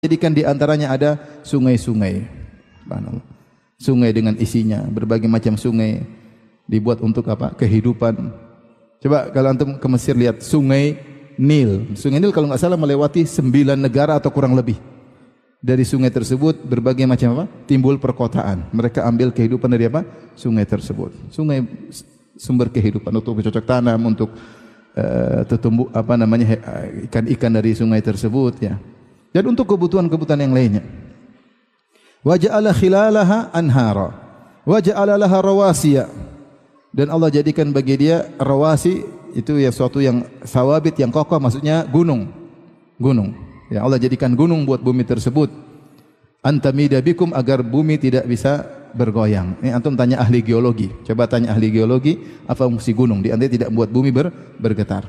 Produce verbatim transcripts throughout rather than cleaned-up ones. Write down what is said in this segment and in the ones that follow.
jadikan di antaranya ada sungai-sungai. Subhanallah. Sungai dengan isinya, berbagai macam sungai dibuat untuk apa? Kehidupan. Coba kalau antum ke Mesir lihat sungai Nil. Sungai Nil kalau nggak salah melewati sembilan negara atau kurang lebih. Dari sungai tersebut berbagai macam apa? Timbul perkotaan. Mereka ambil kehidupan dari apa? Sungai tersebut. Sungai sumber kehidupan untuk bercocok tanam, untuk uh, tertumbuh apa namanya ikan-ikan dari sungai tersebut ya. Dan untuk kebutuhan-kebutuhan yang lainnya. Wa ja'ala khilalaha anhara wa ja'ala laha rawasiya, dan Allah jadikan bagi dia rawasi, itu ya suatu yang sawabit, yang kokoh, maksudnya gunung. Gunung. Ya, Allah jadikan gunung buat bumi tersebut. Antamida bikum, agar bumi tidak bisa bergoyang. Ini antum tanya ahli geologi. Coba tanya ahli geologi, apa fungsi gunung? Di antara tidak membuat bumi ber, bergetar.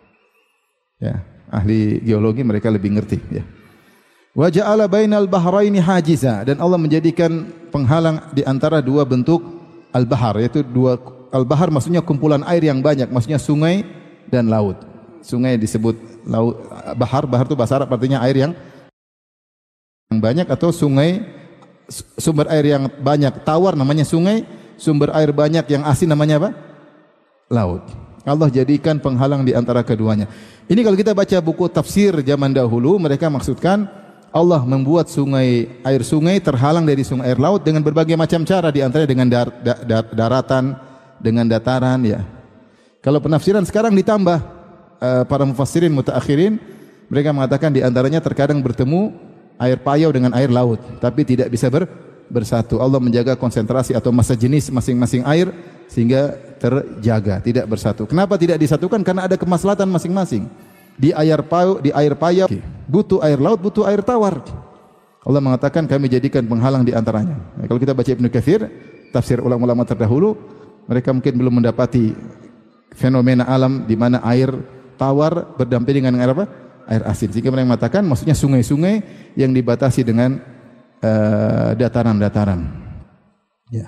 Ya, ahli geologi mereka lebih ngerti ya. Wa ja'ala bainal bahraini hajiza, dan Allah menjadikan penghalang di antara dua bentuk al-bahar, yaitu dua al-bahar maksudnya kumpulan air yang banyak, maksudnya sungai dan laut. Sungai disebut laut, bahar, bahar itu bahasa Arab artinya air yang yang banyak, atau sungai sumber air yang banyak, tawar namanya sungai, sumber air banyak yang asin namanya apa? Laut. Allah jadikan penghalang di antara keduanya. Ini kalau kita baca buku tafsir zaman dahulu, mereka maksudkan Allah membuat sungai, air sungai terhalang dari sungai air laut dengan berbagai macam cara, di antaranya dengan dar, da, da, daratan, dengan dataran ya. Kalau penafsiran sekarang ditambah, uh, para mufassirin mutaakhirin mereka mengatakan di antaranya terkadang bertemu air payau dengan air laut, tapi tidak bisa ber, bersatu. Allah menjaga konsentrasi atau massa jenis masing-masing air sehingga terjaga, tidak bersatu. Kenapa tidak disatukan? Karena ada kemaslahatan masing-masing. Di air payau, di air payau butuh air laut, butuh air tawar. Allah mengatakan kami jadikan penghalang di antaranya. Nah, kalau kita baca Ibnu Katsir, tafsir ulama-ulama terdahulu, mereka mungkin belum mendapati fenomena alam di mana air tawar berdampingan dengan air apa? Air asin. Sehingga mereka mengatakan maksudnya sungai-sungai yang dibatasi dengan uh, dataran-dataran. Ya.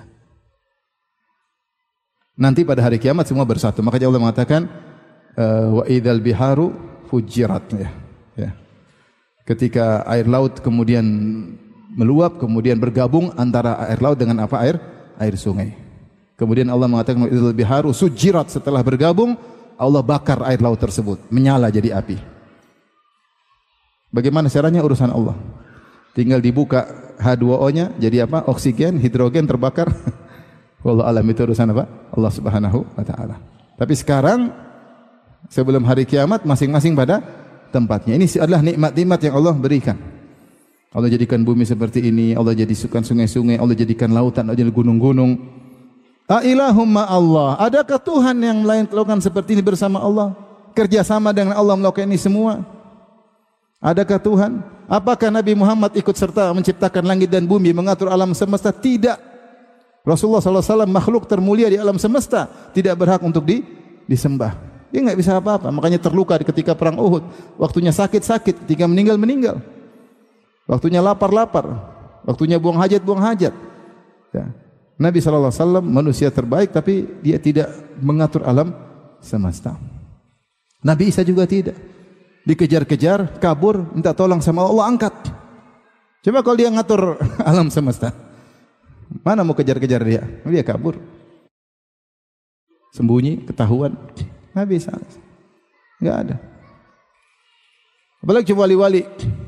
Nanti pada hari kiamat semua bersatu. Makanya Allah mengatakan uh, wa idzal biharu fujirat ya. Ya. Ketika air laut kemudian meluap, kemudian bergabung antara air laut dengan apa? Air air sungai. Kemudian Allah mengatakan wa idzal biharu sujirat, setelah bergabung Allah bakar air laut tersebut, menyala jadi api. Bagaimana caranya? Urusan Allah. Tinggal dibuka H dua O-nya jadi apa? Oksigen, hidrogen terbakar. Wallahu alam, itu urusan apa? Allah Subhanahu wa taala. Tapi sekarang sebelum hari kiamat masing-masing pada tempatnya. Ini adalah nikmat-nikmat yang Allah berikan. Allah jadikan bumi seperti ini, Allah jadikan sungai-sungai, Allah jadikan lautan, Allah jadikan gunung-gunung. A ilahumma Allah, adakah Tuhan yang lain melakukan seperti ini bersama Allah? Kerjasama dengan Allah melakukan ini semua? Adakah Tuhan? Apakah Nabi Muhammad ikut serta menciptakan langit dan bumi, mengatur alam semesta? Tidak. Rasulullah sallallahu alaihi wasallam makhluk termulia di alam semesta, tidak berhak untuk di, disembah. Dia enggak bisa apa-apa, makanya terluka ketika perang Uhud. Waktunya sakit-sakit, ketika meninggal-meninggal. Waktunya lapar-lapar, waktunya buang hajat, buang hajat. Ya. Nabi sallallahu alaihi wasallam manusia terbaik, tapi dia tidak mengatur alam semesta. Nabi Isa juga tidak. Dikejar-kejar, kabur, minta tolong sama Allah, angkat. Coba kalau dia ngatur alam semesta, mana mau kejar-kejar dia? Dia kabur. Sembunyi, ketahuan. Nabi Isa enggak ada. Apalagi wali-wali.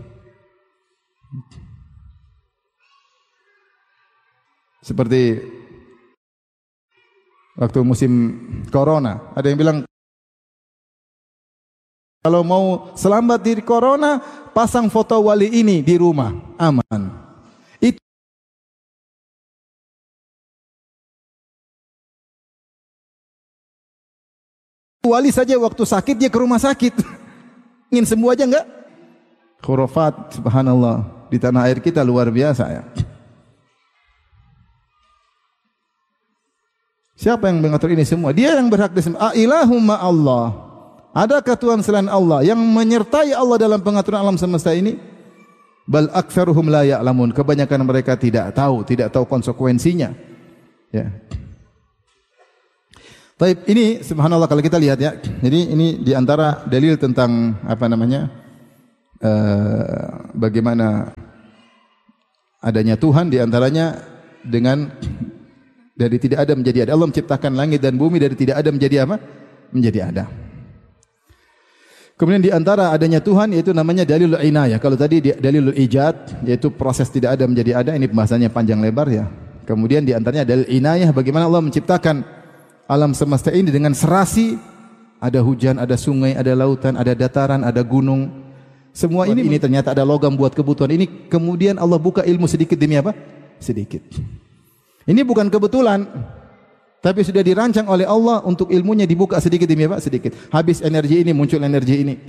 Seperti waktu musim corona, ada yang bilang kalau mau selamat dari corona, pasang foto wali ini di rumah, aman. Itu wali saja waktu sakit dia ke rumah sakit. Ingin sembuh aja enggak? Khurafat, subhanallah, di tanah air kita luar biasa ya. Siapa yang mengatur ini semua? Dia yang berhak disembah. A ilahumma Allah. Adakah Tuhan selain Allah yang menyertai Allah dalam pengaturan alam semesta ini? Bal aktsaruhum la ya'lamun. Kebanyakan mereka tidak tahu, tidak tahu konsekuensinya. Ya. Baik, ini subhanallah kalau kita lihat ya. Jadi ini di antara dalil tentang apa namanya? uh, bagaimana adanya Tuhan, di antaranya dengan dari tidak ada menjadi ada. Allah menciptakan langit dan bumi dari tidak ada menjadi apa? Menjadi ada. Kemudian di antara adanya Tuhan yaitu namanya dalilul inayah. Kalau tadi dalilul ijad yaitu proses tidak ada menjadi ada, ini pembahasannya panjang lebar ya. Kemudian di antaranya dalil inayah, bagaimana Allah menciptakan alam semesta ini dengan serasi, ada hujan, ada sungai, ada lautan, ada dataran, ada gunung. Semua ini ini ternyata ada logam buat kebutuhan. Ini kemudian Allah buka ilmu sedikit demi apa? Sedikit. Ini bukan kebetulan, tapi sudah dirancang oleh Allah untuk ilmunya dibuka sedikit demi apa? Sedikit. Habis energi ini, muncul energi ini.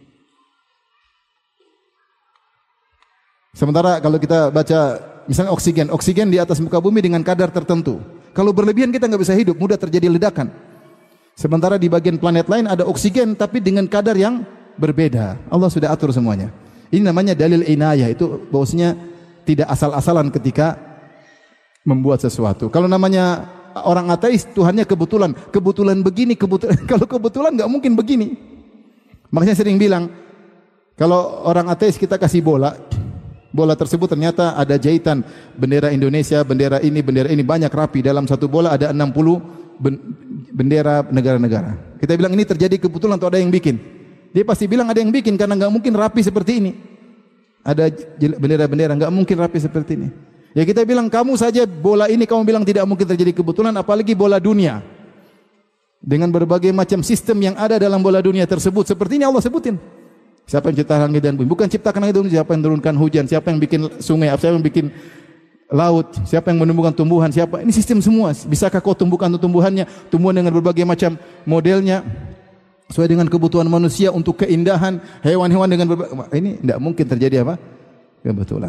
Sementara kalau kita baca misalnya oksigen, oksigen di atas muka bumi dengan kadar tertentu. Kalau berlebihan kita nggak bisa hidup, mudah terjadi ledakan. Sementara di bagian planet lain ada oksigen tapi dengan kadar yang berbeda. Allah sudah atur semuanya. Ini namanya dalil inayah, itu bahwasanya tidak asal-asalan ketika membuat sesuatu. Kalau namanya orang ateis, Tuhannya kebetulan, kebetulan begini, kebetulan. Kalau kebetulan nggak mungkin begini. Makanya sering bilang, kalau orang ateis kita kasih bola, bola tersebut ternyata ada jahitan bendera Indonesia, bendera ini, bendera ini, banyak rapi. Dalam satu bola ada enam puluh bendera negara-negara. Kita bilang ini terjadi kebetulan atau ada yang bikin? Dia pasti bilang ada yang bikin, karena nggak mungkin rapi seperti ini. Ada bendera-bendera, nggak mungkin rapi seperti ini. Ya kita bilang, kamu saja bola ini kamu bilang tidak mungkin terjadi kebetulan, apalagi bola dunia. Dengan berbagai macam sistem yang ada dalam bola dunia tersebut. Seperti ini Allah sebutin. Siapa yang ciptakan langit dan bumi? Bukan ciptakan langit dan bumi, siapa yang turunkan hujan, siapa yang bikin sungai, siapa yang bikin laut, siapa yang menumbuhkan tumbuhan, siapa. Ini sistem semua. Bisakah kau tumbuhkan tumbuhannya, tumbuhan dengan berbagai macam modelnya, sesuai dengan kebutuhan manusia untuk keindahan, hewan-hewan dengan berbagai. Ini tidak mungkin terjadi apa? Kebetulan.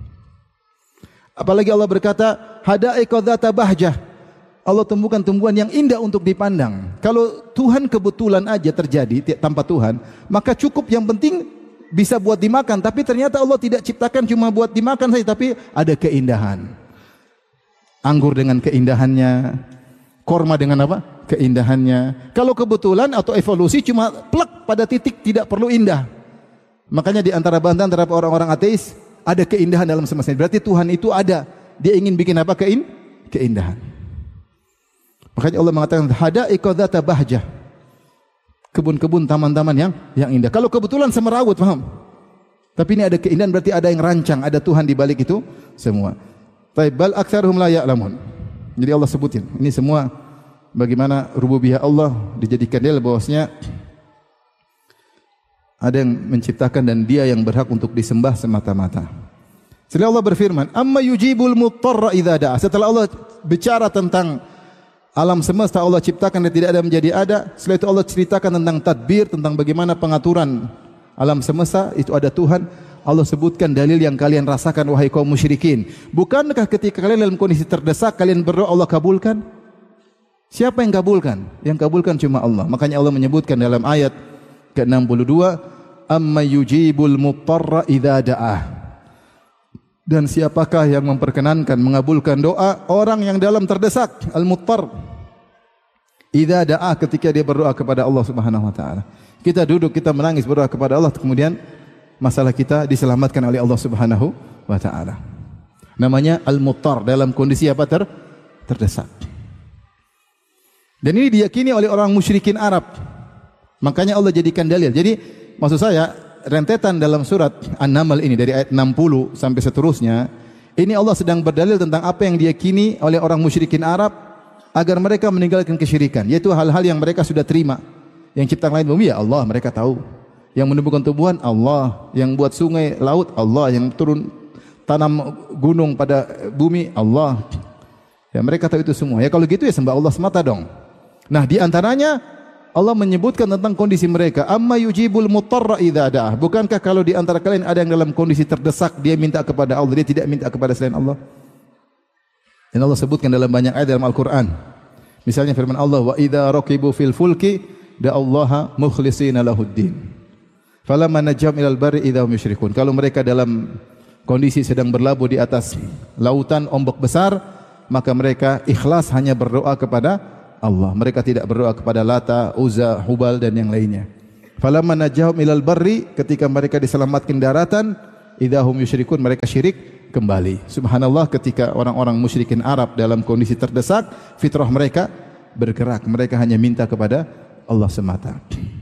Apalagi Allah berkata, hadaiqa dzata bahjah. Allah tumbuhkan tumbuhan yang indah untuk dipandang. Kalau Tuhan kebetulan aja terjadi tanpa Tuhan, maka cukup yang penting bisa buat dimakan. Tapi ternyata Allah tidak ciptakan cuma buat dimakan saja, tapi ada keindahan. Anggur dengan keindahannya, korma dengan apa? Keindahannya. Kalau kebetulan atau evolusi cuma plek pada titik, tidak perlu indah. Makanya di antara bantahan terhadap orang-orang ateis, ada keindahan dalam semesta. Berarti Tuhan itu ada. Dia ingin bikin apa? Kein? Keindahan. Makanya Allah mengatakan hadaiqa dzata bahjah. Kebun-kebun, taman-taman yang yang indah. Kalau kebetulan semerawut, paham? Tapi ini ada keindahan, berarti ada yang rancang, ada Tuhan di balik itu semua. Baik, bal aktsaruhum la ya'lamun. Jadi Allah sebutin, ini semua bagaimana rububiyah Allah dijadikan dalil bahwasanya ada yang menciptakan dan dia yang berhak untuk disembah semata-mata. Setelah Allah berfirman, amma yujibul muttarra idza da'a. Setelah Allah bicara tentang alam semesta Allah ciptakan dan tidak ada menjadi ada, setelah itu Allah ceritakan tentang tadbir, tentang bagaimana pengaturan alam semesta, itu ada Tuhan. Allah sebutkan dalil yang kalian rasakan wahai kaum musyrikin. Bukankah ketika kalian dalam kondisi terdesak kalian berdoa Allah kabulkan? Siapa yang kabulkan? Yang kabulkan cuma Allah. Makanya Allah menyebutkan dalam ayat ke enam puluh dua, amma yujibul muttarra idza da'ah. Dan siapakah yang memperkenankan mengabulkan doa orang yang dalam terdesak, al-muttar. Idza da'ah, ketika dia berdoa kepada Allah Subhanahu wa taala. Kita duduk, kita menangis berdoa kepada Allah, kemudian masalah kita diselamatkan oleh Allah Subhanahu wa taala. Namanya al-muttar, dalam kondisi apa? Ter terdesak. Dan ini diyakini oleh orang musyrikin Arab. Makanya Allah jadikan dalil. Jadi maksud saya rentetan dalam surat An-Naml ini dari ayat enam puluh sampai seterusnya, ini Allah sedang berdalil tentang apa yang diyakini oleh orang musyrikin Arab agar mereka meninggalkan kesyirikan, yaitu hal-hal yang mereka sudah terima. Yang cipta langit bumi ya Allah, mereka tahu. Yang menumbuhkan tumbuhan Allah, yang buat sungai, laut Allah, yang turun tanam gunung pada bumi Allah. Ya mereka tahu itu semua. Ya kalau gitu ya sembah Allah semata dong. Nah, di antaranya Allah menyebutkan tentang kondisi mereka. Amma yujibul muttarra idza da'ah. Bukankah kalau di antara kalian ada yang dalam kondisi terdesak, dia minta kepada Allah, dia tidak minta kepada selain Allah? Dan Allah sebutkan dalam banyak ayat dalam Al-Qur'an. Misalnya firman Allah, wa idza raqibu fil fulki da'allaha mukhlishina lahuddin. Falamma najam ilal barri idza hum yusyrikun. Kalau mereka dalam kondisi sedang berlabuh di atas lautan ombak besar, maka mereka ikhlas hanya berdoa kepada Allah. Mereka tidak berdoa kepada Lata, Uzza, Hubal dan yang lainnya. Falamma najahum ilal barri, ketika mereka diselamatkan daratan, idahum yusyrikun, mereka syirik kembali. Subhanallah, ketika orang-orang musyrikin Arab dalam kondisi terdesak, fitrah mereka bergerak. Mereka hanya minta kepada Allah semata.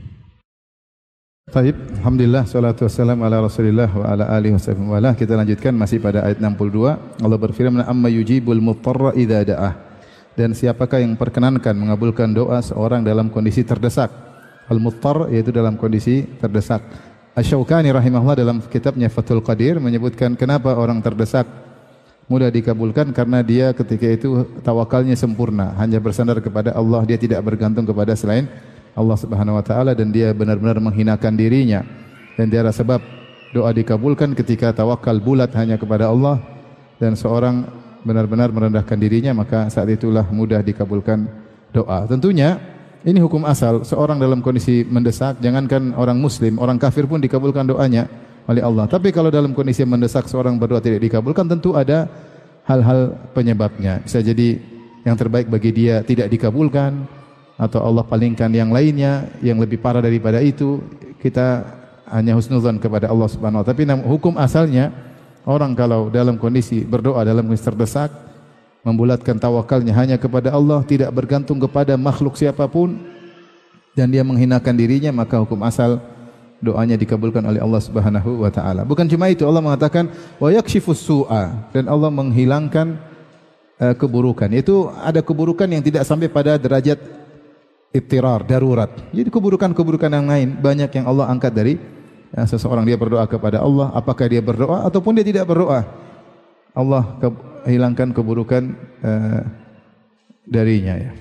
Baik, alhamdulillah, salatu wassalamu ala Rasulillah wa ala alihi wasallam. Kita lanjutkan masih pada ayat enam puluh dua. Allah berfirman, amma yujibul muttarra idza da'ah. Dan siapakah yang perkenankan mengabulkan doa seorang dalam kondisi terdesak? Al-muttar yaitu dalam kondisi terdesak. Asy-Syaukani rahimahullah dalam kitabnya Fathul Qadir menyebutkan kenapa orang terdesak mudah dikabulkan, karena dia ketika itu tawakalnya sempurna, hanya bersandar kepada Allah, dia tidak bergantung kepada selain Allah Subhanahu wa taala, dan dia benar-benar menghinakan dirinya. Dan dia rasa sebab doa dikabulkan ketika tawakal bulat hanya kepada Allah dan seorang benar-benar merendahkan dirinya, maka saat itulah mudah dikabulkan doa. Tentunya ini hukum asal, seorang dalam kondisi mendesak, jangankan orang muslim, orang kafir pun dikabulkan doanya oleh Allah. Tapi kalau dalam kondisi mendesak seorang berdoa tidak dikabulkan, tentu ada hal-hal penyebabnya. Bisa jadi yang terbaik bagi dia tidak dikabulkan, atau Allah palingkan yang lainnya yang lebih parah daripada itu. Kita hanya husnuzan kepada Allah Subhanahu wa taala. Tapi hukum asalnya, orang kalau dalam kondisi berdoa dalam kondisi terdesak, membulatkan tawakalnya hanya kepada Allah, tidak bergantung kepada makhluk siapapun, dan dia menghinakan dirinya, maka hukum asal doanya dikabulkan oleh Allah Subhanahu wa taala. Bukan cuma itu, Allah mengatakan wa yakshifus su'a, dan Allah menghilangkan uh, keburukan. Itu ada keburukan yang tidak sampai pada derajat ittirar, darurat. Jadi keburukan-keburukan yang lain banyak yang Allah angkat dari ya, seseorang. Dia berdoa kepada Allah, apakah dia berdoa ataupun dia tidak berdoa, Allah ke, hilangkan keburukan uh, darinya ya.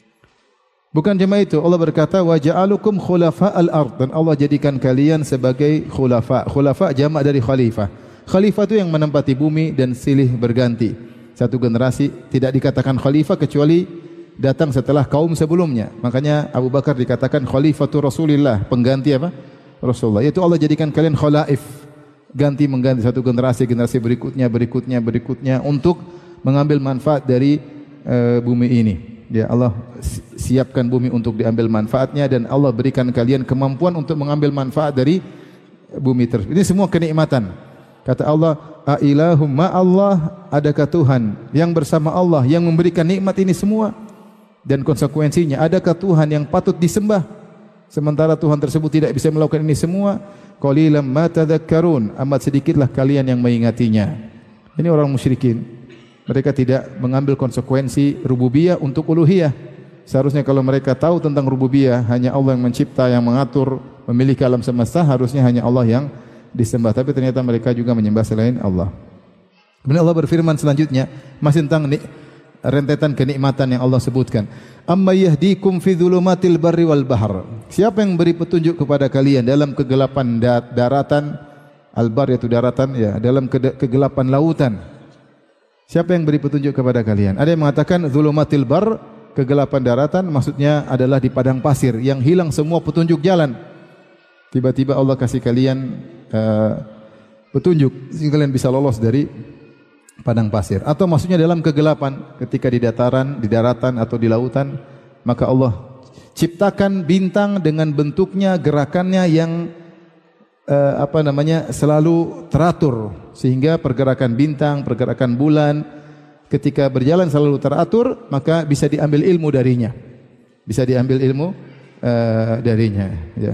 Bukan cuma itu, Allah berkata wa ja'alukum khulafa'al ard, dan Allah jadikan kalian sebagai khulafa. Khulafa jamak dari khalifah. Khalifah itu yang menempati bumi dan silih berganti. Satu generasi tidak dikatakan khalifah kecuali datang setelah kaum sebelumnya. Makanya Abu Bakar dikatakan khalifatu Rasulillah, pengganti apa? Rasulullah. Itu Allah jadikan kalian khalaif, ganti mengganti satu generasi, generasi berikutnya, berikutnya, berikutnya untuk mengambil manfaat dari uh, bumi ini. Ya, Allah siapkan bumi untuk diambil manfaatnya, dan Allah berikan kalian kemampuan untuk mengambil manfaat dari bumi tersebut. Ini semua kenikmatan. Kata Allah, a ilahum ma Allah, adakah Tuhan yang bersama Allah yang memberikan nikmat ini semua? Dan konsekuensinya, adakah Tuhan yang patut disembah sementara Tuhan tersebut tidak bisa melakukan ini semua? Qalilam ma tadhakkarun, amat sedikitlah kalian yang mengingatinya. Ini orang musyrikin. Mereka tidak mengambil konsekuensi rububiyah untuk uluhiyah. Seharusnya kalau mereka tahu tentang rububiyah, hanya Allah yang mencipta, yang mengatur, memiliki alam semesta, harusnya hanya Allah yang disembah. Tapi ternyata mereka juga menyembah selain Allah. Kemudian Allah berfirman selanjutnya, masih tentang rentetan kenikmatan yang Allah sebutkan. Amma yahdikum fi dhulumatil barri wal bahr. Siapa yang beri petunjuk kepada kalian dalam kegelapan daratan, al-bar yaitu daratan ya, dalam kegelapan lautan. Siapa yang beri petunjuk kepada kalian? Ada yang mengatakan dhulumatil bar, kegelapan daratan, maksudnya adalah di padang pasir yang hilang semua petunjuk jalan. Tiba-tiba Allah kasih kalian uh, petunjuk sehingga kalian bisa lolos dari padang pasir. Atau maksudnya dalam kegelapan, ketika di dataran, di daratan atau di lautan, maka Allah ciptakan bintang dengan bentuknya, gerakannya yang eh, apa namanya selalu teratur, sehingga pergerakan bintang, pergerakan bulan ketika berjalan selalu teratur, maka bisa diambil ilmu darinya. Bisa diambil ilmu eh, darinya, ya.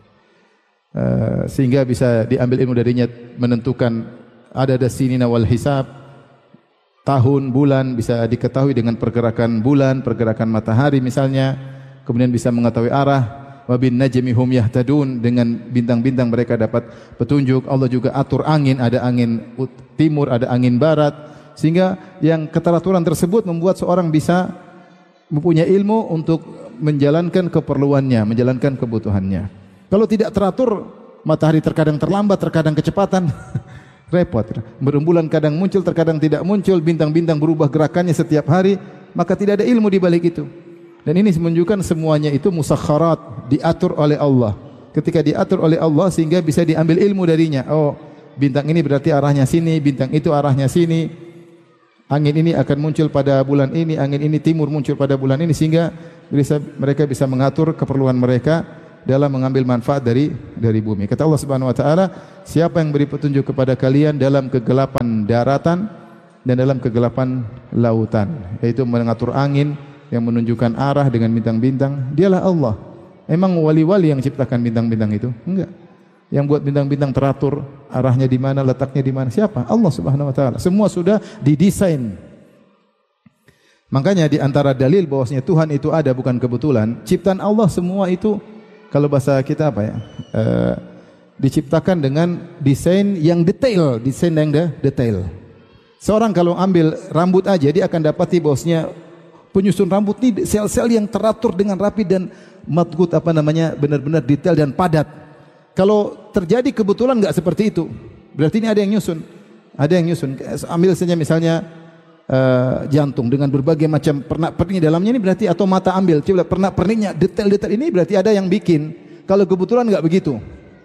Eh, sehingga bisa diambil ilmu darinya, menentukan adad sinina wal hisab, tahun, bulan bisa diketahui dengan pergerakan bulan, pergerakan matahari misalnya. Kemudian bisa mengetahui arah. Wa bin najmi hum yahtadun, dengan bintang-bintang mereka dapat petunjuk. Allah juga atur angin, ada angin timur, ada angin barat, sehingga yang keteraturan tersebut membuat seorang bisa mempunyai ilmu untuk menjalankan keperluannya, menjalankan kebutuhannya. Kalau tidak teratur, matahari terkadang terlambat, terkadang kecepatan. Repot. Berembulan kadang muncul, terkadang tidak muncul, bintang-bintang berubah gerakannya setiap hari, maka tidak ada ilmu di balik itu. Dan ini menunjukkan semuanya itu musakharat, diatur oleh Allah. Ketika diatur oleh Allah sehingga bisa diambil ilmu darinya. Oh, bintang ini berarti arahnya sini, bintang itu arahnya sini. Angin ini akan muncul pada bulan ini, angin ini timur muncul pada bulan ini, sehingga bisa, mereka bisa mengatur keperluan mereka dalam mengambil manfaat dari dari bumi. Kata Allah Subhanahu wa taala, siapa yang beri petunjuk kepada kalian dalam kegelapan daratan dan dalam kegelapan lautan, yaitu mengatur angin, yang menunjukkan arah dengan bintang-bintang, dialah Allah. Emang wali-wali yang ciptakan bintang-bintang itu? Enggak. Yang buat bintang-bintang teratur, arahnya di mana, letaknya di mana? Siapa? Allah Subhanahu wa taala. Semua sudah didesain. Makanya di antara dalil bahwasanya Tuhan itu ada bukan kebetulan, ciptaan Allah semua itu, kalau bahasa kita apa ya? Uh, diciptakan dengan desain yang detail, desain yang detail. Seorang kalau ambil rambut aja, dia akan dapati bahwasanya penyusun rambut ini sel-sel yang teratur dengan rapi dan matgut apa namanya benar-benar detail dan padat. Kalau terjadi kebetulan enggak seperti itu, berarti ini ada yang nyusun. Ada yang nyusun. Ambil saja misalnya uh, jantung dengan berbagai macam pernak-pernik dalamnya, ini berarti, atau mata ambil, coba pernak-perniknya detail-detail, ini berarti ada yang bikin. Kalau kebetulan enggak begitu.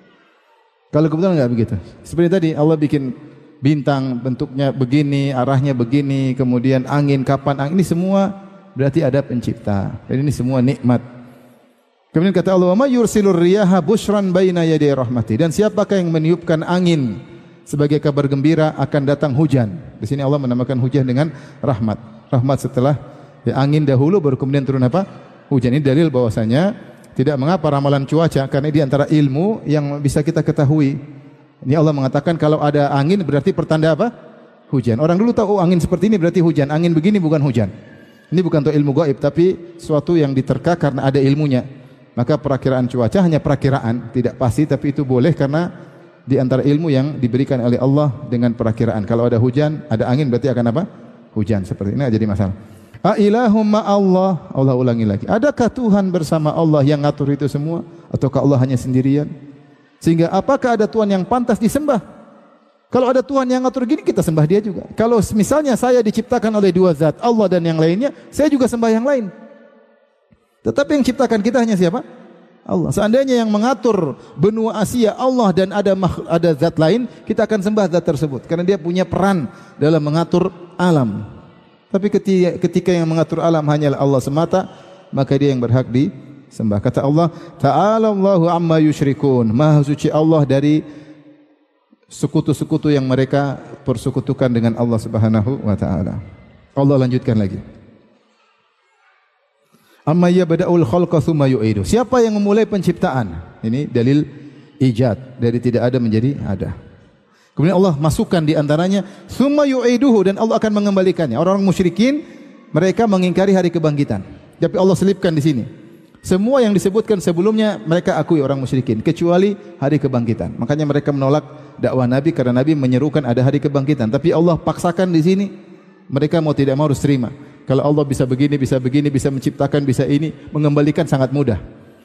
Kalau kebetulan enggak begitu. Seperti tadi Allah bikin bintang bentuknya begini, arahnya begini, kemudian angin kapan angin, ini semua berarti ada pencipta. Dan ini semua nikmat. Kemudian kata Allah, "Wa may yursilur riyaha busyran baina yaday rahmati." Dan siapakah yang meniupkan angin sebagai kabar gembira akan datang hujan. Di sini Allah menamakan hujan dengan rahmat. Rahmat setelah ya, angin dahulu baru kemudian turun apa? Hujan. Ini dalil bahwasanya tidak mengapa ramalan cuaca, karena ini antara ilmu yang bisa kita ketahui. Ini Allah mengatakan kalau ada angin berarti pertanda apa? Hujan. Orang dulu tahu oh, angin seperti ini berarti hujan. Angin begini bukan hujan. Ini bukan untuk ilmu gaib, tapi suatu yang diterka karena ada ilmunya. Maka perakiraan cuaca hanya perakiraan, tidak pasti, tapi itu boleh karena di antara ilmu yang diberikan oleh Allah dengan perakiraan. Kalau ada hujan, ada angin berarti akan apa? Hujan. Seperti ini jadi masalah. A ilahum ma Allah. Allah ulangi lagi. Adakah Tuhan bersama Allah yang ngatur itu semua, ataukah Allah hanya sendirian? Sehingga apakah ada Tuhan yang pantas disembah? Kalau ada Tuhan yang ngatur gini, kita sembah dia juga. Kalau misalnya saya diciptakan oleh dua zat, Allah dan yang lainnya, saya juga sembah yang lain. Tetapi yang ciptakan kita hanya siapa? Allah. Seandainya yang mengatur benua Asia Allah dan ada ada zat lain, kita akan sembah zat tersebut karena dia punya peran dalam mengatur alam. Tapi ketika, ketika yang mengatur alam hanyalah Allah semata, maka dia yang berhak disembah. Kata Allah, Ta'ala Allahu amma yusyrikun. Maha suci Allah dari sekutu-sekutu yang mereka persekutukan dengan Allah Subhanahu wa taala. Allah lanjutkan lagi. Amma yabda'ul khalqa tsumma yu'idu. Siapa yang memulai penciptaan? Ini dalil ijad, dari tidak ada menjadi ada. Kemudian Allah masukkan di antaranya tsumma yu'iduhu, dan Allah akan mengembalikannya. Orang-orang musyrikin mereka mengingkari hari kebangkitan. Tapi Allah selipkan di sini. Semua yang disebutkan sebelumnya mereka akui orang musyrikin kecuali hari kebangkitan. Makanya mereka menolak dakwah Nabi karena Nabi menyerukan ada hari kebangkitan. Tapi Allah paksakan di sini. Mereka mau tidak mau harus terima. Kalau Allah bisa begini, bisa begini, bisa menciptakan, bisa ini, mengembalikan sangat mudah.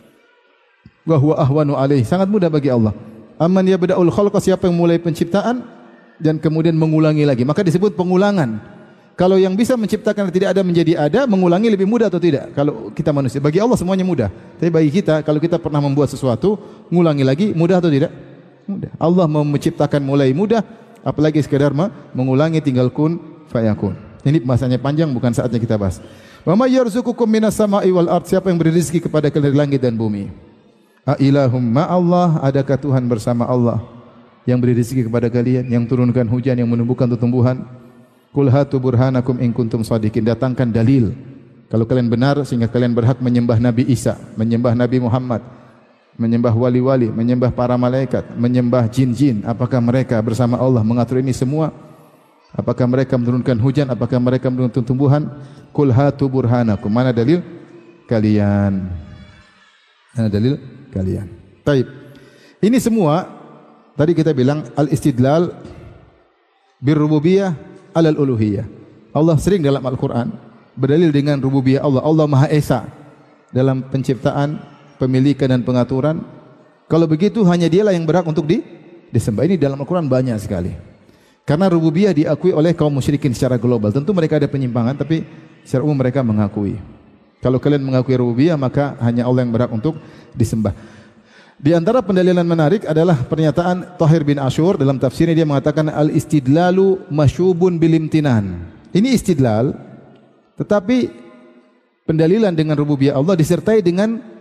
Wa huwa ahwanu alaih, sangat mudah bagi Allah. Amman yabda'ul khalqa, siapa yang mulai penciptaan dan kemudian mengulangi lagi. Maka disebut pengulangan. Kalau yang bisa menciptakan tidak ada menjadi ada, mengulangi lebih mudah atau tidak? Kalau kita manusia, bagi Allah semuanya mudah. Tapi bagi kita, kalau kita pernah membuat sesuatu, mengulangi lagi, mudah atau tidak? Mudah. Allah mau menciptakan mulai mudah, apalagi sekadar mengulangi tinggal kun fayakun. Ini bahasanya panjang, bukan saatnya kita bahas. Wa may yarzuqukum minas sama'i wal ard, siapa yang beri rezeki kepada kalian dari langit dan bumi? A ilahum ma Allah, adakah Tuhan bersama Allah yang beri rezeki kepada kalian, yang turunkan hujan, yang menumbuhkan tumbuhan? Qul hatu burhanakum in kuntum shadiqin, datangkan dalil kalau kalian benar sehingga kalian berhak menyembah Nabi Isa, menyembah Nabi Muhammad, menyembah wali-wali, menyembah para malaikat, menyembah jin-jin. Apakah mereka bersama Allah mengatur ini semua? Apakah mereka menurunkan hujan? Apakah mereka menurunkan tumbuhan? Qul hatu burhanakum. Mana dalil kalian? Mana dalil kalian? Baik. Ini semua tadi kita bilang al-istidlal birrububiyah alal uluhiyah. Allah sering dalam Al-Qur'an berdalil dengan rububiyah Allah. Allah Maha Esa dalam penciptaan, pemilikan dan pengaturan. Kalau begitu hanya Dialah yang berhak untuk di, disembah. Ini dalam Al-Qur'an banyak sekali. Karena rububiyah diakui oleh kaum musyrikin secara global. Tentu mereka ada penyimpangan, tapi secara umum mereka mengakui. Kalau kalian mengakui rububiyah, maka hanya Allah yang berhak untuk disembah. Di antara pendalilan menarik adalah pernyataan Tahir bin Ashur dalam tafsirnya, dia mengatakan al-istidlalu masyubun bilimtinan. Ini istidlal, tetapi pendalilan dengan rububiyah Allah disertai dengan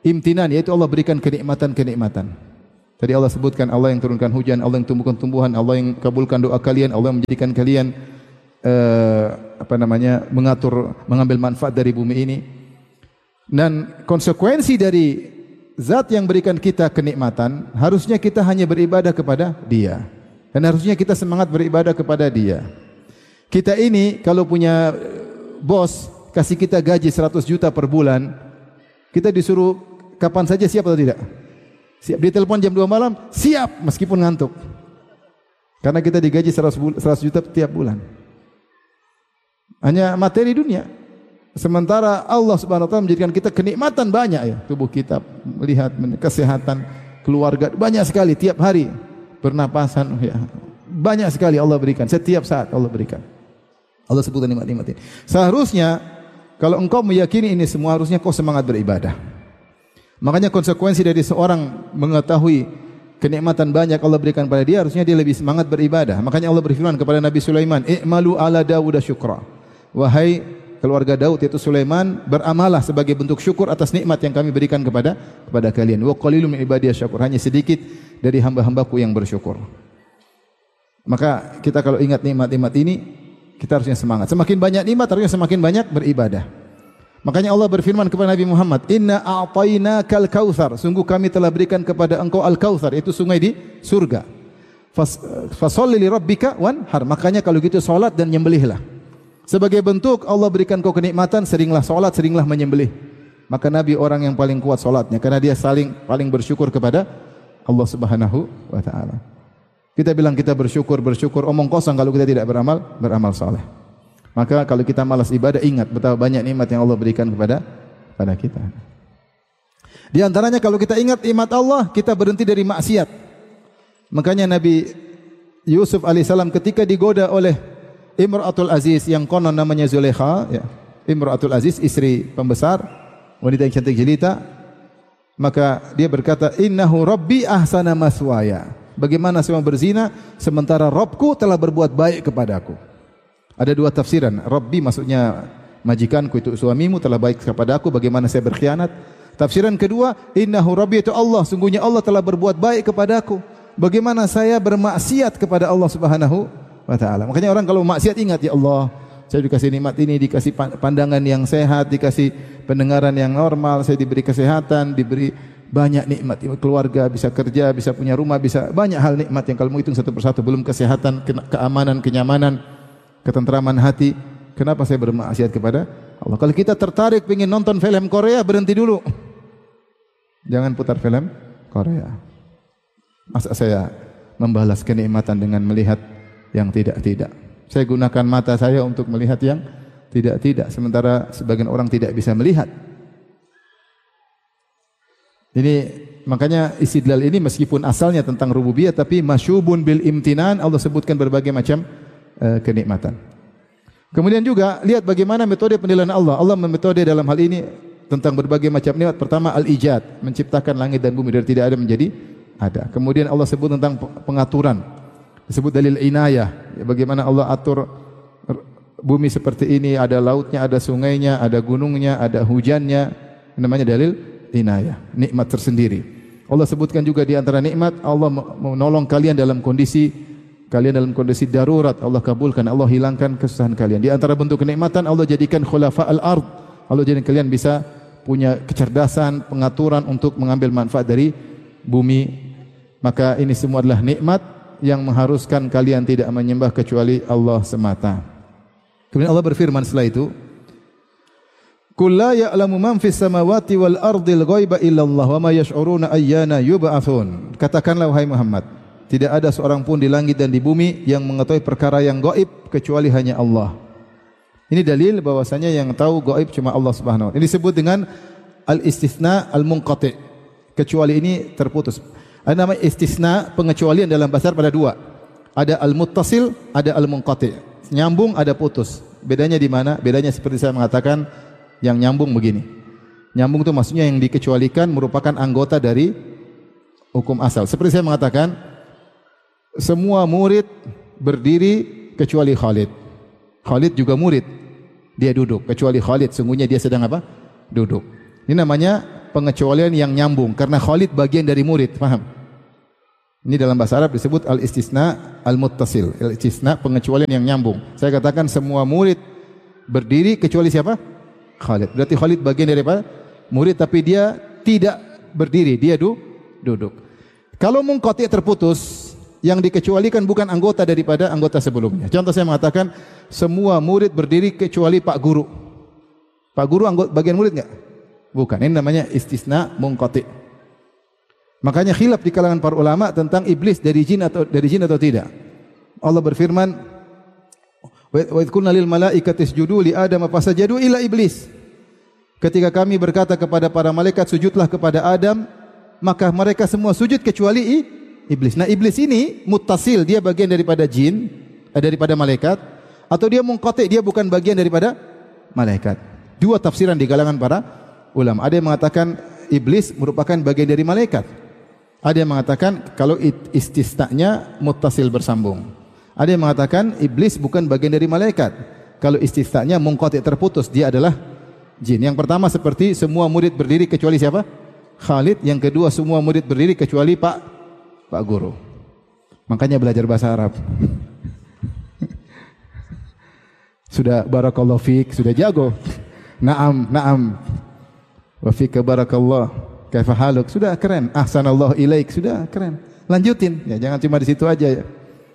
imtinan, yaitu Allah berikan kenikmatan-kenikmatan. Tadi Allah sebutkan Allah yang turunkan hujan, Allah yang tumbuhkan tumbuhan, Allah yang kabulkan doa kalian, Allah yang menjadikan kalian uh, apa namanya mengatur, mengambil manfaat dari bumi ini. Dan konsekuensi dari zat yang berikan kita kenikmatan, harusnya kita hanya beribadah kepada Dia. Dan harusnya kita semangat beribadah kepada Dia. Kita ini kalau punya bos kasih kita gaji seratus juta per bulan, kita disuruh kapan saja siap atau tidak? Siap. Ditelepon jam dua malam, siap meskipun ngantuk. Karena kita digaji seratus juta tiap bulan. Hanya materi dunia. Sementara Allah Subhanahu wa taala menjadikan kita kenikmatan banyak ya. Tubuh kita melihat kesehatan, keluarga banyak sekali tiap hari. Pernapasan ya. Banyak sekali Allah berikan, setiap saat Allah berikan. Allah sebutkan nikmat-nikmat ini. Seharusnya kalau engkau meyakini ini semua, harusnya kau semangat beribadah. Makanya konsekuensi dari seorang mengetahui kenikmatan banyak Allah berikan pada dia, harusnya dia lebih semangat beribadah. Makanya Allah berfirman kepada Nabi Sulaiman, "I'malu ala Dawud syukra." Wahai keluarga Daud yaitu Sulaiman, beramalah sebagai bentuk syukur atas nikmat yang kami berikan kepada kepada kalian. Wa qalilun min ibadiyas syakur, hanya sedikit dari hamba-hambaku yang bersyukur. Maka kita kalau ingat nikmat-nikmat ini, kita harusnya semangat. Semakin banyak nikmat, harusnya semakin banyak beribadah. Makanya Allah berfirman kepada Nabi Muhammad, "Inna a'tainakal kautsar." Sungguh kami telah berikan kepada engkau al-kautsar, itu sungai di surga. Fas, fasholli li rabbika wanhar. Makanya kalau gitu salat dan nyembelihlah. Sebagai bentuk Allah berikan kau kenikmatan, seringlah salat, seringlah menyembelih. Maka Nabi orang yang paling kuat salatnya, karena dia saling paling bersyukur kepada Allah Subhanahu wa taala. Kita bilang kita bersyukur, bersyukur, omong kosong kalau kita tidak beramal, beramal saleh. Maka kalau kita malas ibadah, ingat betapa banyak nikmat yang Allah berikan kepada pada kita. Di antaranya kalau kita ingat nikmat Allah, kita berhenti dari maksiat. Makanya Nabi Yusuf alaihissalam ketika digoda oleh Imra'atul Aziz yang konon namanya Zulaikha, ya. Imra'atul Aziz, istri pembesar, wanita yang cantik jelita, maka dia berkata, "Innahu Rabbi ahsana maswaya." Bagaimana saya mau berzina sementara Rabbku telah berbuat baik kepadaku? Ada dua tafsiran. Rabbi maksudnya majikanku, itu suamimu telah baik kepada aku, bagaimana saya berkhianat? Tafsiran kedua, innahu Rabbi, itu Allah, sungguhnya Allah telah berbuat baik kepadaku, bagaimana saya bermaksiat kepada Allah Subhanahu wa taala. Makanya orang kalau maksiat ingat, ya Allah, saya dikasih nikmat ini, dikasih pandangan yang sehat, dikasih pendengaran yang normal, saya diberi kesehatan, diberi banyak nikmat, keluarga, bisa kerja, bisa punya rumah, bisa banyak hal nikmat yang kalau mau hitung satu persatu, belum kesehatan, keamanan, kenyamanan, ketentraman hati. Kenapa saya bermaksiat kepada Allah? Kalau kita tertarik ingin nonton film Korea, berhenti dulu. Jangan putar film Korea. Masa saya membalas kenikmatan dengan melihat yang tidak-tidak? Saya gunakan mata saya untuk melihat yang tidak-tidak, sementara sebagian orang tidak bisa melihat. Jadi makanya istidlal ini meskipun asalnya tentang rububiyah, tapi masyubun bil imtinan, Allah sebutkan berbagai macam uh, kenikmatan. Kemudian juga lihat bagaimana metode penilaian Allah. Allah metode dalam hal ini tentang berbagai macam nikmat. Pertama al-ijad, menciptakan langit dan bumi dari tidak ada menjadi ada. Kemudian Allah sebut tentang pengaturan, disebut dalil inayah, bagaimana Allah atur bumi seperti ini, ada lautnya, ada sungainya, ada gunungnya, ada hujannya, namanya dalil inayah, nikmat tersendiri. Allah sebutkan juga di antara nikmat, Allah menolong kalian dalam kondisi kalian dalam kondisi darurat, Allah kabulkan, Allah hilangkan kesusahan kalian. Di antara bentuk kenikmatan, Allah jadikan khulafa al-ard, Allah jadikan kalian bisa punya kecerdasan, pengaturan untuk mengambil manfaat dari bumi. Maka ini semua adalah nikmat yang mengharuskan kalian tidak menyembah kecuali Allah semata. Kemudian Allah berfirman setelah itu, "Qul la ya'lamu man fis samawati wal ardil ghaiba illallah wa ma yash'uruna ayyana yub'atsun." Katakanlah wahai Muhammad, tidak ada seorang pun di langit dan di bumi yang mengetahui perkara yang gaib kecuali hanya Allah. Ini dalil bahwasanya yang tahu gaib cuma Allah Subhanahu wa taala. Ini disebut dengan al-istitsna al-munqati'. Kecuali ini terputus. Ada nama istisna, pengecualian dalam bahasa Arab ada dua. Ada al-muttasil, ada al-munqati'. Nyambung, ada putus. Bedanya di mana? Bedanya seperti saya mengatakan, yang nyambung begini. Nyambung itu maksudnya yang dikecualikan merupakan anggota dari hukum asal. Seperti saya mengatakan, semua murid berdiri kecuali Khalid. Khalid juga murid. Dia duduk. Kecuali Khalid, sungguhnya dia sedang apa? Duduk. Ini namanya pengecualian yang nyambung karena Khalid bagian dari murid, paham? Ini dalam bahasa Arab disebut al-istisna al-muttasil, al-istisna pengecualian yang nyambung. Saya katakan semua murid berdiri kecuali siapa? Khalid. Berarti Khalid bagian daripada murid tapi dia tidak berdiri, dia du, duduk. Kalau munqati terputus, yang dikecualikan bukan anggota daripada anggota sebelumnya. Contoh saya mengatakan semua murid berdiri kecuali Pak Guru. Pak Guru anggota bagian murid enggak? Bukan. Ini namanya istisna munqati. Makanya khilaf di kalangan para ulama tentang iblis dari jin atau dari jin atau tidak. Allah berfirman, "Wa idh qulna lil malaikati isjudu li Adam fasajadu illa iblis." Ketika kami berkata kepada para malaikat sujudlah kepada Adam, maka mereka semua sujud kecuali i, iblis. Nah, iblis ini muttasil, dia bagian daripada jin, eh, daripada malaikat, atau dia munqati, dia bukan bagian daripada malaikat. Dua tafsiran di kalangan para ulama. Ada yang mengatakan iblis merupakan bagian dari malaikat. Ada yang mengatakan kalau istisnanya muttasil bersambung. Ada yang mengatakan iblis bukan bagian dari malaikat. Kalau istisnanya munqati terputus, dia adalah jin. Yang pertama seperti semua murid berdiri kecuali siapa? Khalid. Yang kedua semua murid berdiri kecuali Pak Pak Guru. Makanya belajar bahasa Arab. Sudah barakallahu fiik, sudah jago. Naam, naam. Wa fika barakallah. Kaifa haluk? Sudah keren. Ahsanallahu ilaik, sudah keren. Lanjutin. Ya, jangan cuma di situ aja ya.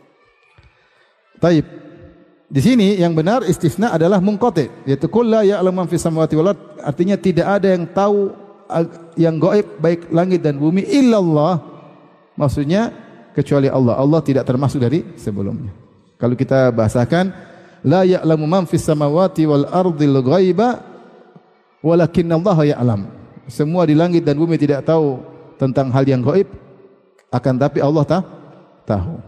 Taib. Di sini yang benar istisna adalah munqati, yaitu qul la ya'lamu man fis samawati wal ard, artinya tidak ada yang tahu yang gaib baik langit dan bumi illallah. Maksudnya kecuali Allah. Allah tidak termasuk dari sebelumnya. Kalau kita bahasakan la ya'lamu man fis samawati wal ardil ghaiba walakinallaha ya'lam. Semua di langit dan bumi tidak tahu tentang hal yang gaib, akan tapi Allah ta tahu.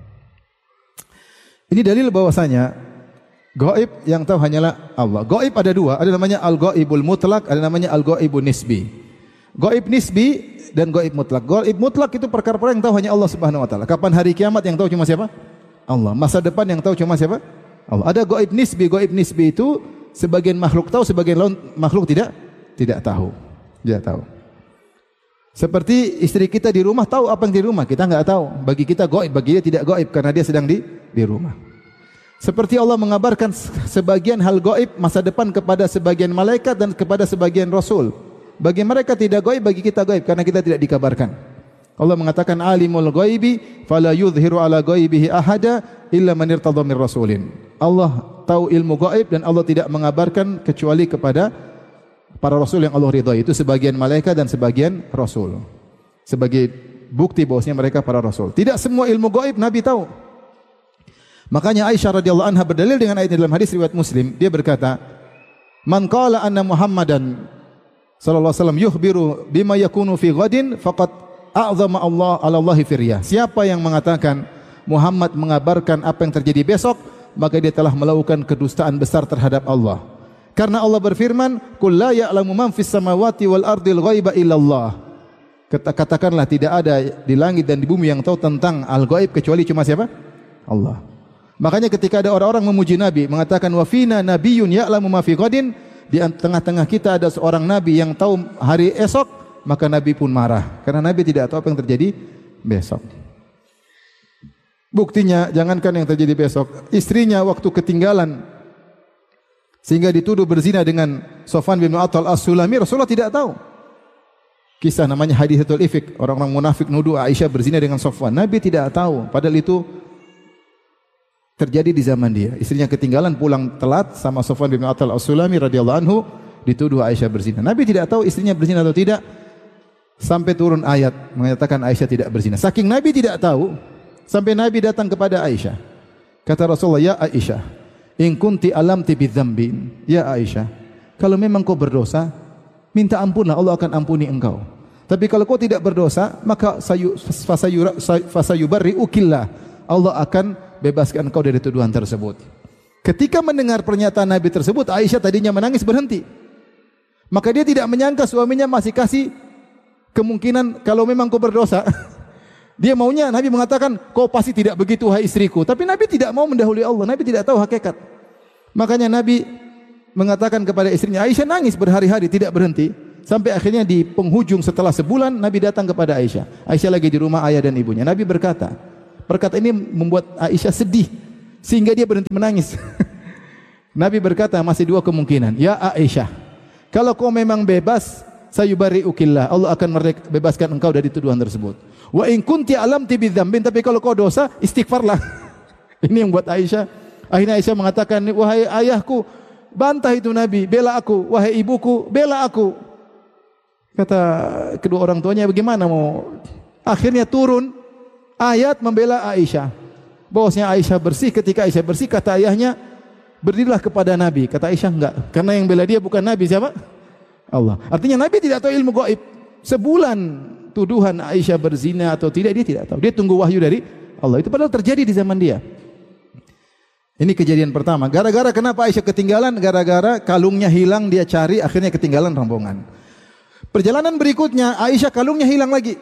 Ini dalil bahwasanya gaib yang tahu hanyalah Allah. Gaib ada dua, ada namanya al-ghaibul mutlak, ada namanya al-ghaibun nisbi. Gaib nisbi dan gaib mutlak. Gaib mutlak itu perkara-perkara yang tahu hanya Allah Subhanahu wa taala. Kapan hari kiamat yang tahu cuma siapa? Allah. Masa depan yang tahu cuma siapa? Allah. Ada gaib nisbi. Gaib nisbi itu sebagian makhluk tahu, sebagian makhluk tidak tidak tahu. Tidak tahu. Seperti istri kita di rumah tahu apa yang di rumah, kita enggak tahu. Bagi kita gaib, bagi dia tidak gaib karena dia sedang di di rumah. Seperti Allah mengabarkan sebagian hal gaib masa depan kepada sebagian malaikat dan kepada sebagian rasul. Bagi mereka tidak gaib, bagi kita gaib karena kita tidak dikabarkan. Allah mengatakan alimul ghaibi fala yudhiru ala ghaibihi ahada illa man irtadha mir rasulin. Allah tahu ilmu gaib dan Allah tidak mengabarkan kecuali kepada para rasul yang Allah ridhai. Itu sebagian malaikat dan sebagian rasul. Sebagai bukti bahwasanya mereka para rasul. Tidak semua ilmu gaib Nabi tahu. Makanya Aisyah radhiyallahu anha berdalil dengan ayat dalam hadis riwayat Muslim, dia berkata, "Man qala anna Muhammadan sallallahu alaihi wasallam yukhbiru bima yakunu fi ghadin faqad a'zama Allah 'ala Allahi firyah." Siapa yang mengatakan Muhammad mengabarkan apa yang terjadi besok, maka dia telah melakukan kedustaan besar terhadap Allah. Karena Allah berfirman, "Qul la ya'lamu man fis samawati wal ardil ghaiba illallah." Katakanlah tidak ada di langit dan di bumi yang tahu tentang al-ghaib kecuali cuma siapa? Allah. Makanya ketika ada orang-orang memuji Nabi, mengatakan wa fina nabiyyun ya'lamu ma fi ghadin, di tengah-tengah kita ada seorang nabi yang tahu hari esok, maka Nabi pun marah karena Nabi tidak tahu apa yang terjadi besok. Buktinya jangankan yang terjadi besok, istrinya waktu ketinggalan sehingga dituduh berzina dengan Sofwan bin Mu'attal As-Sulami, Rasulullah tidak tahu. Kisah namanya Hadithatul Ifk, orang-orang munafik nuduh Aisyah berzina dengan Sofwan. Nabi tidak tahu, padahal itu terjadi di zaman dia. Istrinya ketinggalan pulang telat sama Sofwan bin Mu'attal As-Sulami radhiyallahu anhu, dituduh Aisyah berzina. Nabi tidak tahu istrinya berzina atau tidak sampai turun ayat mengatakan Aisyah tidak berzina. Saking Nabi tidak tahu, sampai Nabi datang kepada Aisyah. Kata Rasulullah, "Ya Aisyah, in kunti alamti bidzambin." Ya Aisyah, kalau memang kau berdosa, minta ampunlah, Allah akan ampuni engkau. Tapi kalau kau tidak berdosa, maka fasayubarri ukillah, Allah akan bebaskan engkau dari tuduhan tersebut. Ketika mendengar pernyataan Nabi tersebut, Aisyah tadinya menangis berhenti. Maka dia tidak menyangka suaminya masih kasih kemungkinan kalau memang kau berdosa. Dia maunya Nabi mengatakan, kau pasti tidak begitu hai istriku. Tapi Nabi tidak mau mendahului Allah. Nabi tidak tahu hakikat. Makanya Nabi mengatakan kepada istrinya, Aisyah nangis berhari-hari tidak berhenti. Sampai akhirnya di penghujung setelah sebulan Nabi datang kepada Aisyah. Aisyah lagi di rumah ayah dan ibunya. Nabi berkata, perkata ini membuat Aisyah sedih sehingga dia berhenti menangis. Nabi berkata, masih dua kemungkinan. Ya Aisyah, kalau kau memang bebas, sayubari'ukillah, Allah akan bebaskan engkau dari tuduhan tersebut. Wa in kunti alamti bidzambin, tapi kalau kau dosa, istighfarlah. Ini yang buat Aisyah. Akhirnya Aisyah mengatakan, wahai ayahku, bantah itu Nabi, bela aku. Wahai ibuku, bela aku. Kata kedua orang tuanya, bagaimana mau? Akhirnya turun ayat membela Aisyah. Bahwasanya Aisyah bersih. Ketika Aisyah bersih, kata ayahnya, berdirilah kepada Nabi. Kata Aisyah, enggak, karena yang bela dia bukan Nabi, siapa? Allah. Artinya Nabi tidak tahu ilmu gaib. Sebulan tuduhan Aisyah berzina atau tidak, dia tidak tahu. Dia tunggu wahyu dari Allah. Itu padahal terjadi di zaman dia. Ini kejadian pertama. Gara-gara kenapa Aisyah ketinggalan? Gara-gara kalungnya hilang, dia cari, akhirnya ketinggalan rombongan. Perjalanan berikutnya, Aisyah kalungnya hilang lagi.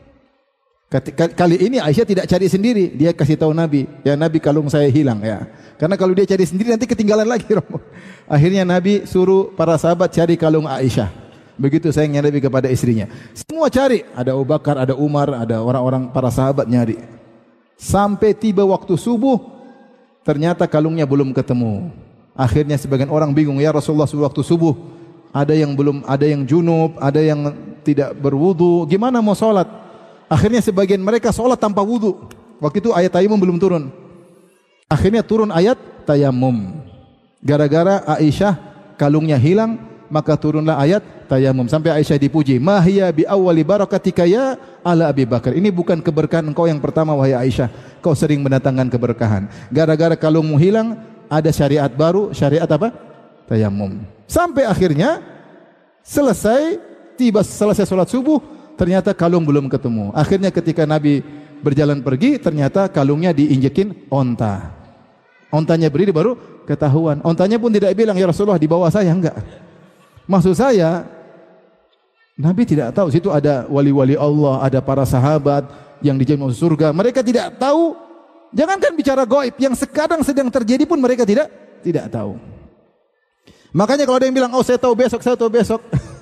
Kali ini Aisyah tidak cari sendiri, dia kasih tahu Nabi, ya Nabi, kalung saya hilang ya. Karena kalau dia cari sendiri nanti ketinggalan lagi. Akhirnya Nabi suruh para sahabat cari kalung Aisyah. Begitu sayangnya Nabi kepada istrinya. Semua cari, ada Abu Bakar, ada Umar, ada orang-orang para sahabat nyari. Sampai tiba waktu subuh, ternyata kalungnya belum ketemu. Akhirnya sebagian orang bingung, ya Rasulullah, waktu subuh ada yang belum, ada yang junub, ada yang tidak berwudu, gimana mau sholat? Akhirnya sebagian mereka sholat tanpa wudu. Waktu itu ayat tayamum belum turun. Akhirnya turun ayat tayamum. Gara-gara Aisyah kalungnya hilang, maka turunlah ayat tayamum. Sampai Aisyah dipuji, ma hiya bi awwali barakatika ya ala Abi Bakar. Ini bukan keberkahan engkau yang pertama wahai Aisyah. Kau sering mendatangkan keberkahan. Gara-gara kalungmu hilang, ada syariat baru, syariat apa? Tayamum. Sampai akhirnya selesai, tiba selesai sholat subuh, ternyata kalung belum ketemu. Akhirnya ketika Nabi berjalan pergi, ternyata kalungnya diinjekin onta. Ontanya berdiri baru ketahuan. Ontanya pun tidak bilang, ya Rasulullah di bawah saya, enggak. Maksud saya, Nabi tidak tahu situ ada wali-wali Allah, ada para sahabat yang dijamin masuk surga. Mereka tidak tahu. Jangankan bicara gaib, yang sekarang sedang terjadi pun mereka tidak tidak tahu. Makanya kalau ada yang bilang, oh saya tahu besok, saya tahu besok.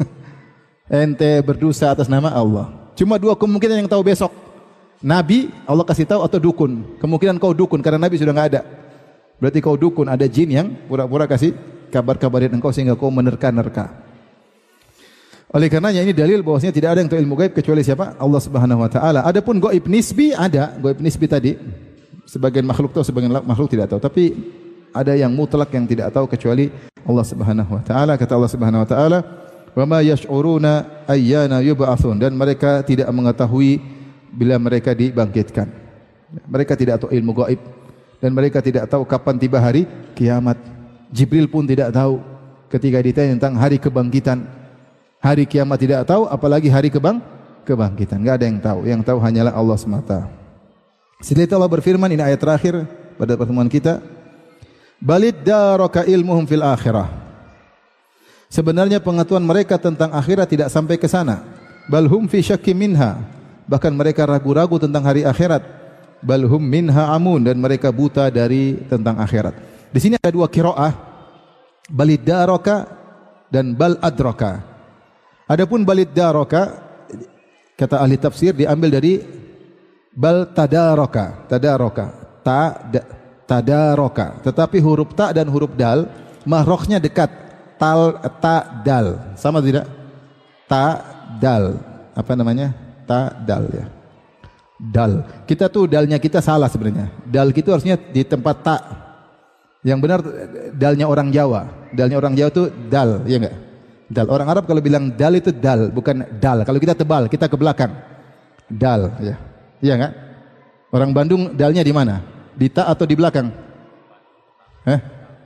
Ente berdosa atas nama Allah. Cuma dua kemungkinan yang tahu besok. Nabi, Allah kasih tahu, atau dukun. Kemungkinan kau dukun, karena Nabi sudah enggak ada. Berarti kau dukun, ada jin yang pura-pura kasih kabar-kabarin engkau sehingga kau menerka-nerka. Oleh karenanya ini dalil bahwasanya tidak ada yang tahu ilmu gaib kecuali siapa? Allah Subhanahu wa taala. Adapun gaib nisbi ada, gaib nisbi tadi sebagian makhluk tahu, sebagian makhluk tidak tahu. Tapi ada yang mutlak yang tidak tahu kecuali Allah Subhanahu wa taala. Kata Allah Subhanahu wa taala, "Wa ma yash'uruna ayyana yub'atsun," dan mereka tidak mengetahui bila mereka dibangkitkan. Mereka tidak tahu ilmu gaib dan mereka tidak tahu kapan tiba hari kiamat. Jibril pun tidak tahu ketika ditanya tentang hari kebangkitan. Hari kiamat tidak tahu, apalagi hari kebang kebangkitan. Enggak ada yang tahu. Yang tahu hanyalah Allah semata. Setelah itu Allah berfirman, ini ayat terakhir pada pertemuan kita. Balid daraka ilmuhum fil akhirah. Sebenarnya pengetahuan mereka tentang akhirat tidak sampai ke sana. Balhum fi syakki minha. Bahkan mereka ragu-ragu tentang hari akhirat. Balhum minha amun, dan mereka buta dari tentang akhirat. Di sini ada dua qiraah, balid daraka dan bal adraka. Adapun balid daraka, kata ahli tafsir, diambil dari bal tadaraka, tadaraka, ta da, tadaraka. Tetapi huruf ta dan huruf dal mahroknya dekat, tal ta dal, sama tidak? Ta dal, apa namanya? Ta dal ya. Dal. Kita tuh dalnya kita salah sebenarnya. Dal itu harusnya di tempat ta. Yang benar dalnya orang Jawa. Dalnya orang Jawa itu dal, ya enggak? Dal. Orang Arab kalau bilang dal itu dal, bukan dal. Kalau kita tebal, kita ke belakang. Dal, ya. Iya enggak? Orang Bandung dalnya di mana? Di ta atau di belakang? Hah?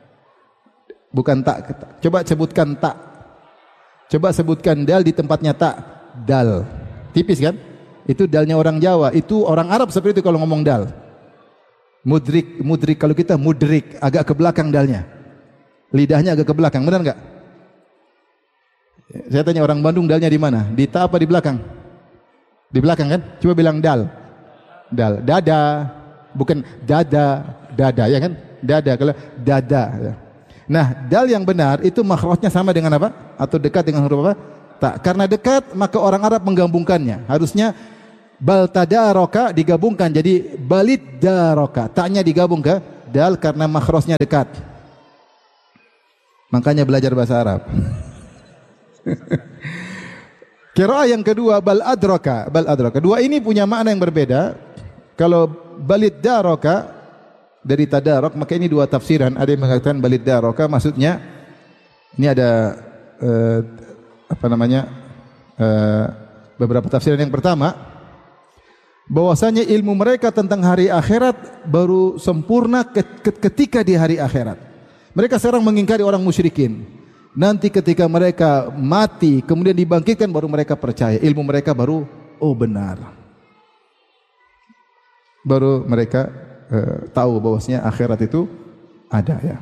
Bukan tak. Coba sebutkan tak. Coba sebutkan dal di tempatnya tak. Dal. Tipis kan? Itu dalnya orang Jawa. Itu orang Arab seperti itu kalau ngomong dal. Mudrik, mudrik, kalau kita mudrik, agak ke belakang dalnya. Lidahnya agak ke belakang, benar enggak? Saya tanya orang Bandung dalnya di mana? Di ta apa di belakang? Di belakang kan? Coba bilang dal. Dal, dada, bukan dada, dada ya kan? Dada, kalau dada ya. Nah, dal yang benar itu makhrajnya sama dengan apa? Atau dekat dengan huruf apa? Tak. Karena dekat maka orang Arab menggabungkannya. Harusnya bal tadaraka digabungkan jadi balid daraka. Taknya digabung ke dal karena makhrajnya dekat. Makanya belajar bahasa Arab. Qiraah yang kedua bal adraka, bal adraka. Dua ini punya makna yang berbeda. Kalau balid daraka dari tadarok, maka ini dua tafsiran. Ada yang mengatakan balid daraka maksudnya ini ada uh, apa namanya? Uh, beberapa tafsiran. Yang pertama, bahwasanya ilmu mereka tentang hari akhirat baru sempurna ketika di hari akhirat. Mereka sekarang mengingkari orang musyrikin. Nanti ketika mereka mati kemudian dibangkitkan baru mereka percaya. Ilmu mereka baru oh benar. Baru mereka uh, tahu bahwasanya akhirat itu ada ya.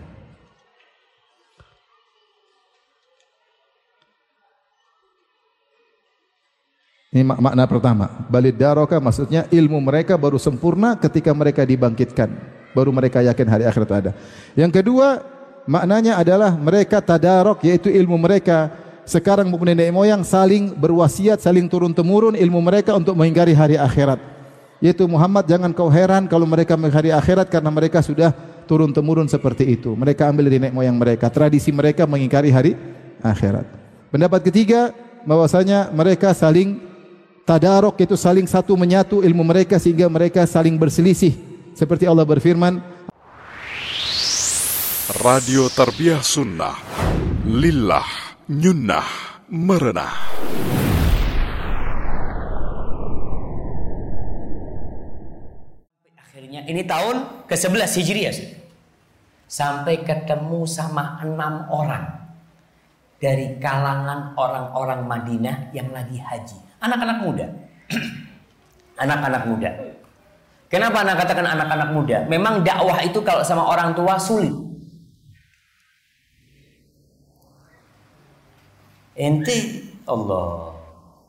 Ini mak makna pertama. Balid daraka maksudnya ilmu mereka baru sempurna ketika mereka dibangkitkan. Baru mereka yakin hari akhirat ada. Yang kedua, maknanya adalah mereka tadarok, yaitu ilmu mereka sekarang maupun nenek moyang saling berwasiat, saling turun-temurun ilmu mereka untuk mengingkari hari akhirat. Yaitu Muhammad, jangan kau heran kalau mereka mengingkari akhirat karena mereka sudah turun-temurun seperti itu. Mereka ambil dari nenek moyang mereka, tradisi mereka mengingkari hari akhirat. Pendapat ketiga, bahwasanya mereka saling tadarok, yaitu saling satu menyatu ilmu mereka sehingga mereka saling berselisih. Seperti Allah berfirman, Radio Tarbiyah Sunnah Lillah Nyunnah Merenah. Akhirnya ini tahun ke sebelas Hijriah sih. Sampai ketemu sama enam orang dari kalangan orang-orang Madinah yang lagi haji. Anak-anak muda. Anak-anak muda. Kenapa anak katakan anak-anak muda? Memang dakwah itu kalau sama orang tua sulit. Ente Allah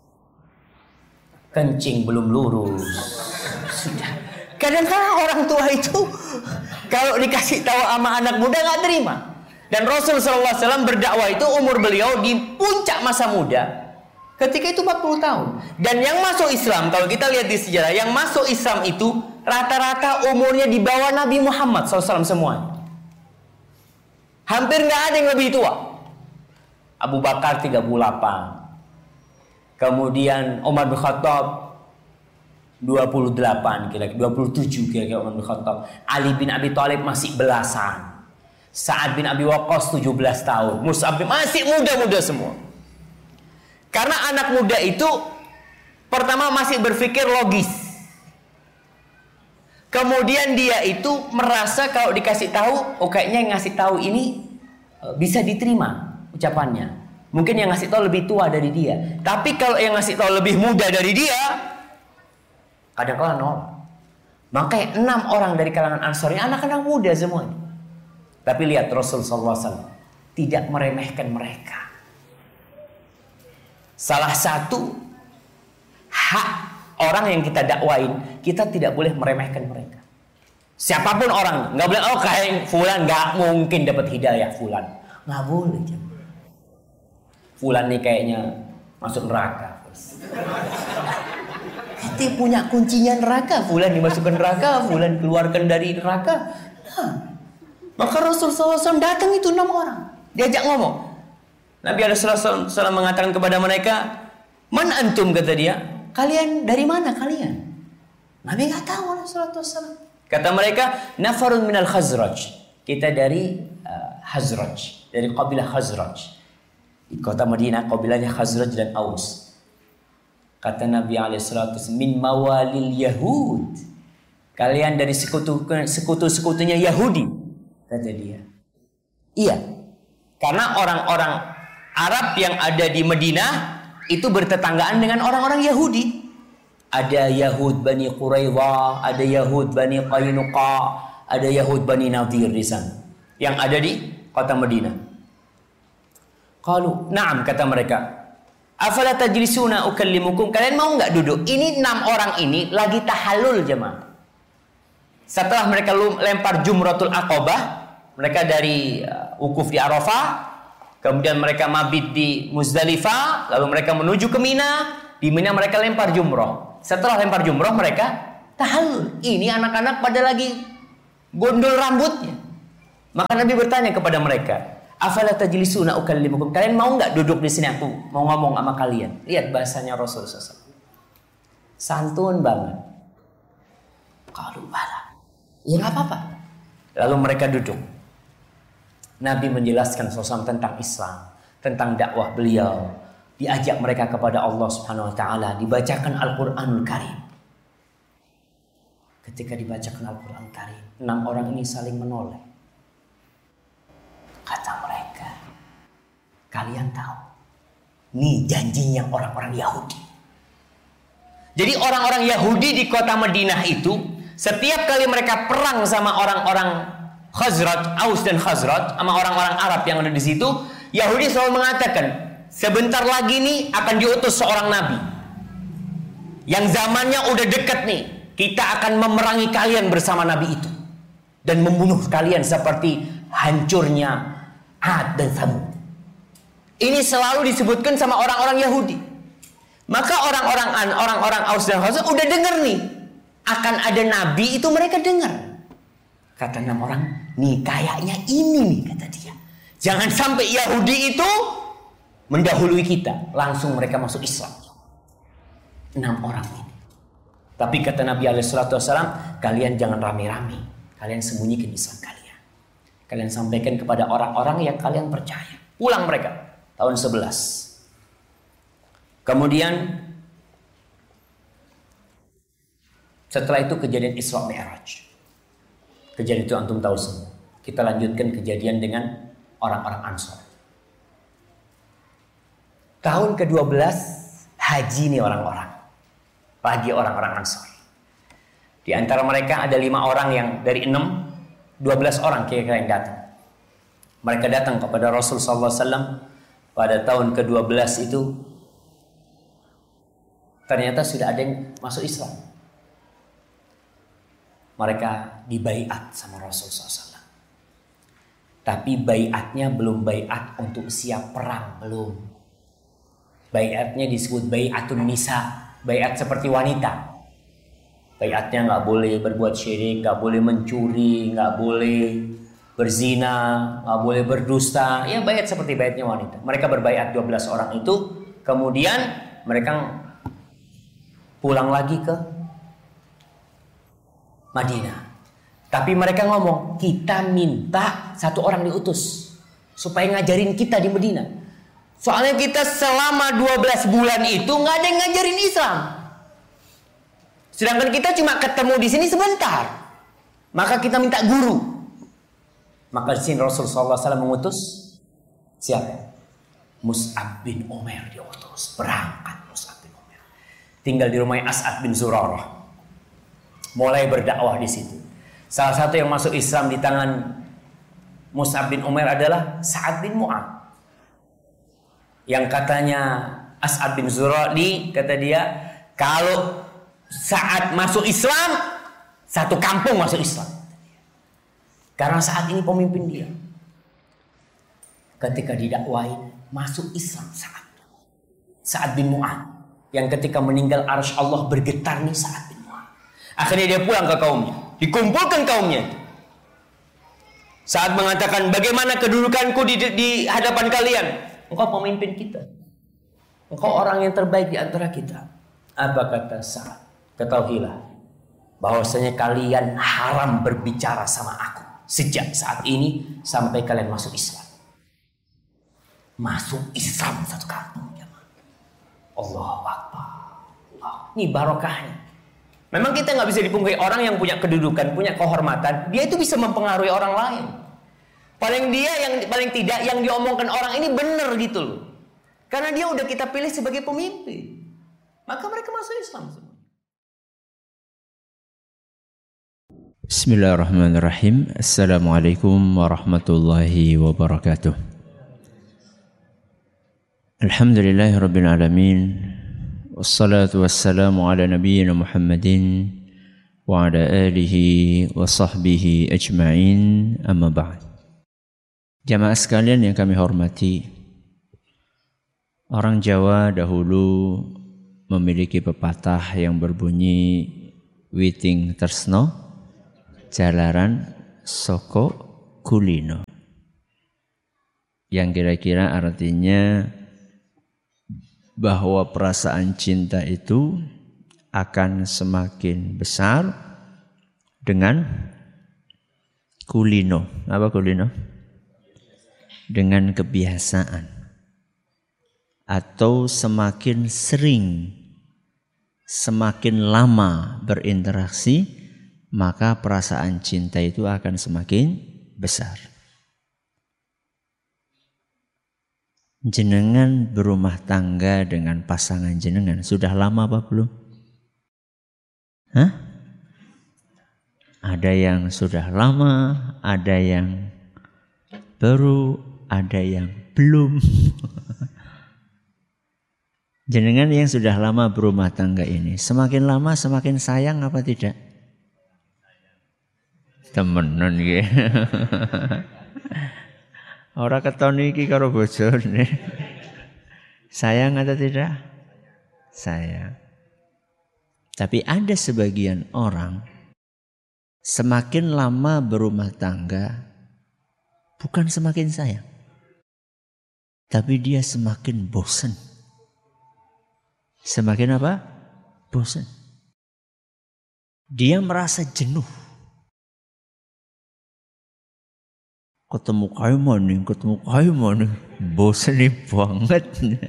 kencing belum lurus. Sudah. Kadang-kadang orang tua itu kalau dikasih tahu sama anak muda nggak terima. Dan Rasul sallallahu alaihi wasallam berdakwah itu umur beliau di puncak masa muda. Ketika itu empat puluh tahun. Dan yang masuk Islam, kalau kita lihat di sejarah, yang masuk Islam itu rata-rata umurnya di bawah Nabi Muhammad sallallahu alaihi wasallam semuanya. Hampir nggak ada yang lebih tua. Abu Bakar tiga puluh delapan. Kemudian Umar bin Khattab dua puluh delapan kira-kira, dua puluh tujuh kira-kira Umar bin Khattab. Ali bin Abi Thalib masih belasan. Sa'ad bin Abi Waqqas tujuh belas tahun. Mus'ab bin masih muda-muda semua. Karena anak muda itu pertama masih berpikir logis. Kemudian dia itu merasa kalau dikasih tahu, oh kayaknya yang ngasih tahu ini bisa diterima ucapannya. Mungkin yang ngasih tahu lebih tua dari dia. Tapi kalau yang ngasih tahu lebih muda dari dia, kadang-kadang nolak. Makanya enam orang dari kalangan Ansar ini anak-anak muda semuanya. Tapi lihat Rasul sallallahu alaihi wasallam tidak meremehkan mereka. Salah satu hak orang yang kita dakwain, kita tidak boleh meremehkan mereka. Siapapun orang, nggak boleh oh kayak fulan nggak mungkin dapat hidayah fulan, nggak boleh. Fulan nih kayaknya masuk neraka. Kita punya kuncinya neraka, fulan dimasukkan neraka, fulan keluarkan dari neraka. Nah, maka Rasul sallallahu alaihi wasallam datang itu enam orang, diajak ngomong. Nabi sallallahu alaihi wasallam mengatakan kepada mereka, "Man antum?" kata dia. "Kalian dari mana kalian?" Nabi enggak tahu sallallahu alaihi wasallam. Kata mereka, "Nafarun minal Khazraj." Kita dari uh, Khazraj, dari kabilah Khazraj. Di kota Madinah kabilahnya Khazraj dan Aus. Kata Nabi alaihi salatu wasallam, "Min mawalil Yahud." Kalian dari sekutu sekutu-sekutunya Yahudi, kata dia. Iya. Karena orang-orang Arab yang ada di Madinah itu bertetanggaan dengan orang-orang Yahudi. Ada Yahud Bani Quraidah, ada Yahud Bani Qainuqa, ada Yahud Bani Nadir di sana yang ada di kota Madinah. Qalu, "Na'am," kata mereka. "Afala tajlisuna ukallimukum?" Kalian mau enggak duduk? Ini enam orang ini lagi tahallul jemaah. Setelah mereka lempar Jumratul Aqabah, mereka dari uh, wukuf di Arafah, Kemudian mereka mabit di Muzdalifah, lalu mereka menuju ke Mina. Di Mina mereka lempar jumroh. Setelah lempar jumroh mereka tahallul. Ini anak-anak pada lagi gondol rambutnya. Maka Nabi bertanya kepada mereka, afala tajlisuna ukallimukum? Kalian mau nggak duduk di sini, aku mau ngomong sama kalian? Lihat bahasanya Rasulullah shallallahu alaihi wasallam. Santun banget. Qalu bala. Ya nggak apa-apa. Lalu mereka duduk. Nabi menjelaskan shallallahu alaihi wasallam tentang Islam, tentang dakwah beliau. Diajak mereka kepada Allah Subhanahu wa taala, dibacakan Al-Qur'anul Karim. Ketika dibacakan Al-Qur'an Karim, enam orang ini saling menoleh. Kata mereka, kalian tahu, ini janjinya orang-orang Yahudi. Jadi orang-orang Yahudi di kota Madinah itu, setiap kali mereka perang sama orang-orang Khazraj, Aus dan Khazraj, sama orang-orang Arab yang ada di situ, Yahudi selalu mengatakan, sebentar lagi nih akan diutus seorang nabi yang zamannya udah deket nih. Kita akan memerangi kalian bersama nabi itu dan membunuh kalian seperti hancurnya Ad dan Tsamud. Ini selalu disebutkan sama orang-orang Yahudi. Maka orang-orang orang-orang Aus dan Khazraj udah dengar nih akan ada nabi itu, mereka dengar. Kata enam orang, nih kayaknya ini nih, kata dia. Jangan sampai Yahudi itu mendahului kita, langsung mereka masuk Islam. Enam orang ini. Tapi kata Nabi alaihi salatu wasallam, kalian jangan rame-rame. Kalian sembunyikan Islam kalian. Kalian sampaikan kepada orang-orang yang kalian percaya. Pulang mereka. Tahun sebelas. Kemudian setelah itu kejadian Isra Mi'raj. Kejadian itu antum tahu semua. Kita lanjutkan kejadian dengan orang-orang Ansor. Tahun kedua belas haji nih orang-orang. Lagi orang-orang Ansor. Di antara mereka ada lima orang yang dari enam, dua belas orang kira-kira yang datang. Mereka datang kepada Rasul sallallahu alaihi wasallam pada tahun kedua belas itu. Ternyata sudah ada yang masuk Islam. Mereka dibaiat sama Rasul sallallahu alaihi wasallam. Tapi baiatnya belum baiat untuk siap perang, belum. Baiatnya disebut baiatun nisa. Baiat seperti wanita. Baiatnya nggak boleh berbuat syirik, nggak boleh mencuri, nggak boleh berzina, nggak boleh berdusta. Ya baiat seperti baiatnya wanita. Mereka berbaiat dua belas orang itu. Kemudian mereka pulang lagi ke Madinah. Tapi mereka ngomong, kita minta satu orang diutus supaya ngajarin kita di Madinah. Soalnya kita selama dua belas bulan itu nggak ada yang ngajarin Islam. Sedangkan kita cuma ketemu di sini sebentar. Maka kita minta guru. Maka di sini Rasulullah sallallahu alaihi wasallam mengutus siapa? Mus'ab bin Umair diutus. Berangkat Mus'ab bin Umair. Tinggal di rumah As'ad bin Zurarah. Mulai berdakwah di situ. Salah satu yang masuk Islam di tangan Mus'ab bin Umair adalah Sa'ad bin Mu'ad. Yang katanya As'ad bin Zurarah, kata dia, kalau saat masuk Islam, satu kampung masuk Islam. Karena saat ini pemimpin dia. Ketika didakwain, masuk Islam saat Sa'ad bin Mu'ad. Yang ketika meninggal arsy Allah bergetar nih Sa'ad bin Mu'ad. Akhirnya dia pulang ke kaumnya. Dikumpulkan kaumnya. Saat mengatakan, bagaimana kedudukanku di, di hadapan kalian? Engkau pemimpin kita. Engkau orang yang terbaik di antara kita. Apa kata Sa'ad? Ketahuilah bahwasanya kalian haram berbicara sama aku sejak saat ini sampai kalian masuk Islam. Masuk Islam satu kampung. Allahu Akbar. Allah. Ini barokahnya. Memang kita nggak bisa dipungkiri orang yang punya kedudukan, punya kehormatan, dia itu bisa mempengaruhi orang lain. Paling dia yang paling tidak yang diomongkan orang ini benar gitu loh. Karena dia udah kita pilih sebagai pemimpin. Maka mereka masuk Islam semua. Bismillahirrahmanirrahim. Assalamualaikum warahmatullahi wabarakatuh. Alhamdulillahirabbil alamin. Wassalatu wassalamu ala nabiyyina Muhammadin wa ala alihi wa sahbihi ajma'in. Amma ba'd. Jamaah sekalian yang kami hormati, Orang Jawa dahulu memiliki pepatah yang berbunyi witing tresno jalaran soko kulino. Yang kira-kira artinya bahwa perasaan cinta itu akan semakin besar dengan kulino. Apa kulino? Dengan kebiasaan. Atau semakin sering, semakin lama berinteraksi, maka perasaan cinta itu akan semakin besar. Jenengan berumah tangga dengan pasangan jenengan sudah lama apa belum? Hah? Ada yang sudah lama, ada yang baru, ada yang belum. Jenengan yang sudah lama berumah tangga ini, semakin lama semakin sayang apa tidak? Temenan ya. Ora keton iki karo bojone. Sayang atau tidak? Sayang. Tapi ada sebagian orang semakin lama berumah tangga bukan semakin sayang, tapi dia semakin bosan. Semakin apa? Bosan. Dia merasa jenuh. Ketemu kayu maning, ketemu kayu maning, bosan banget.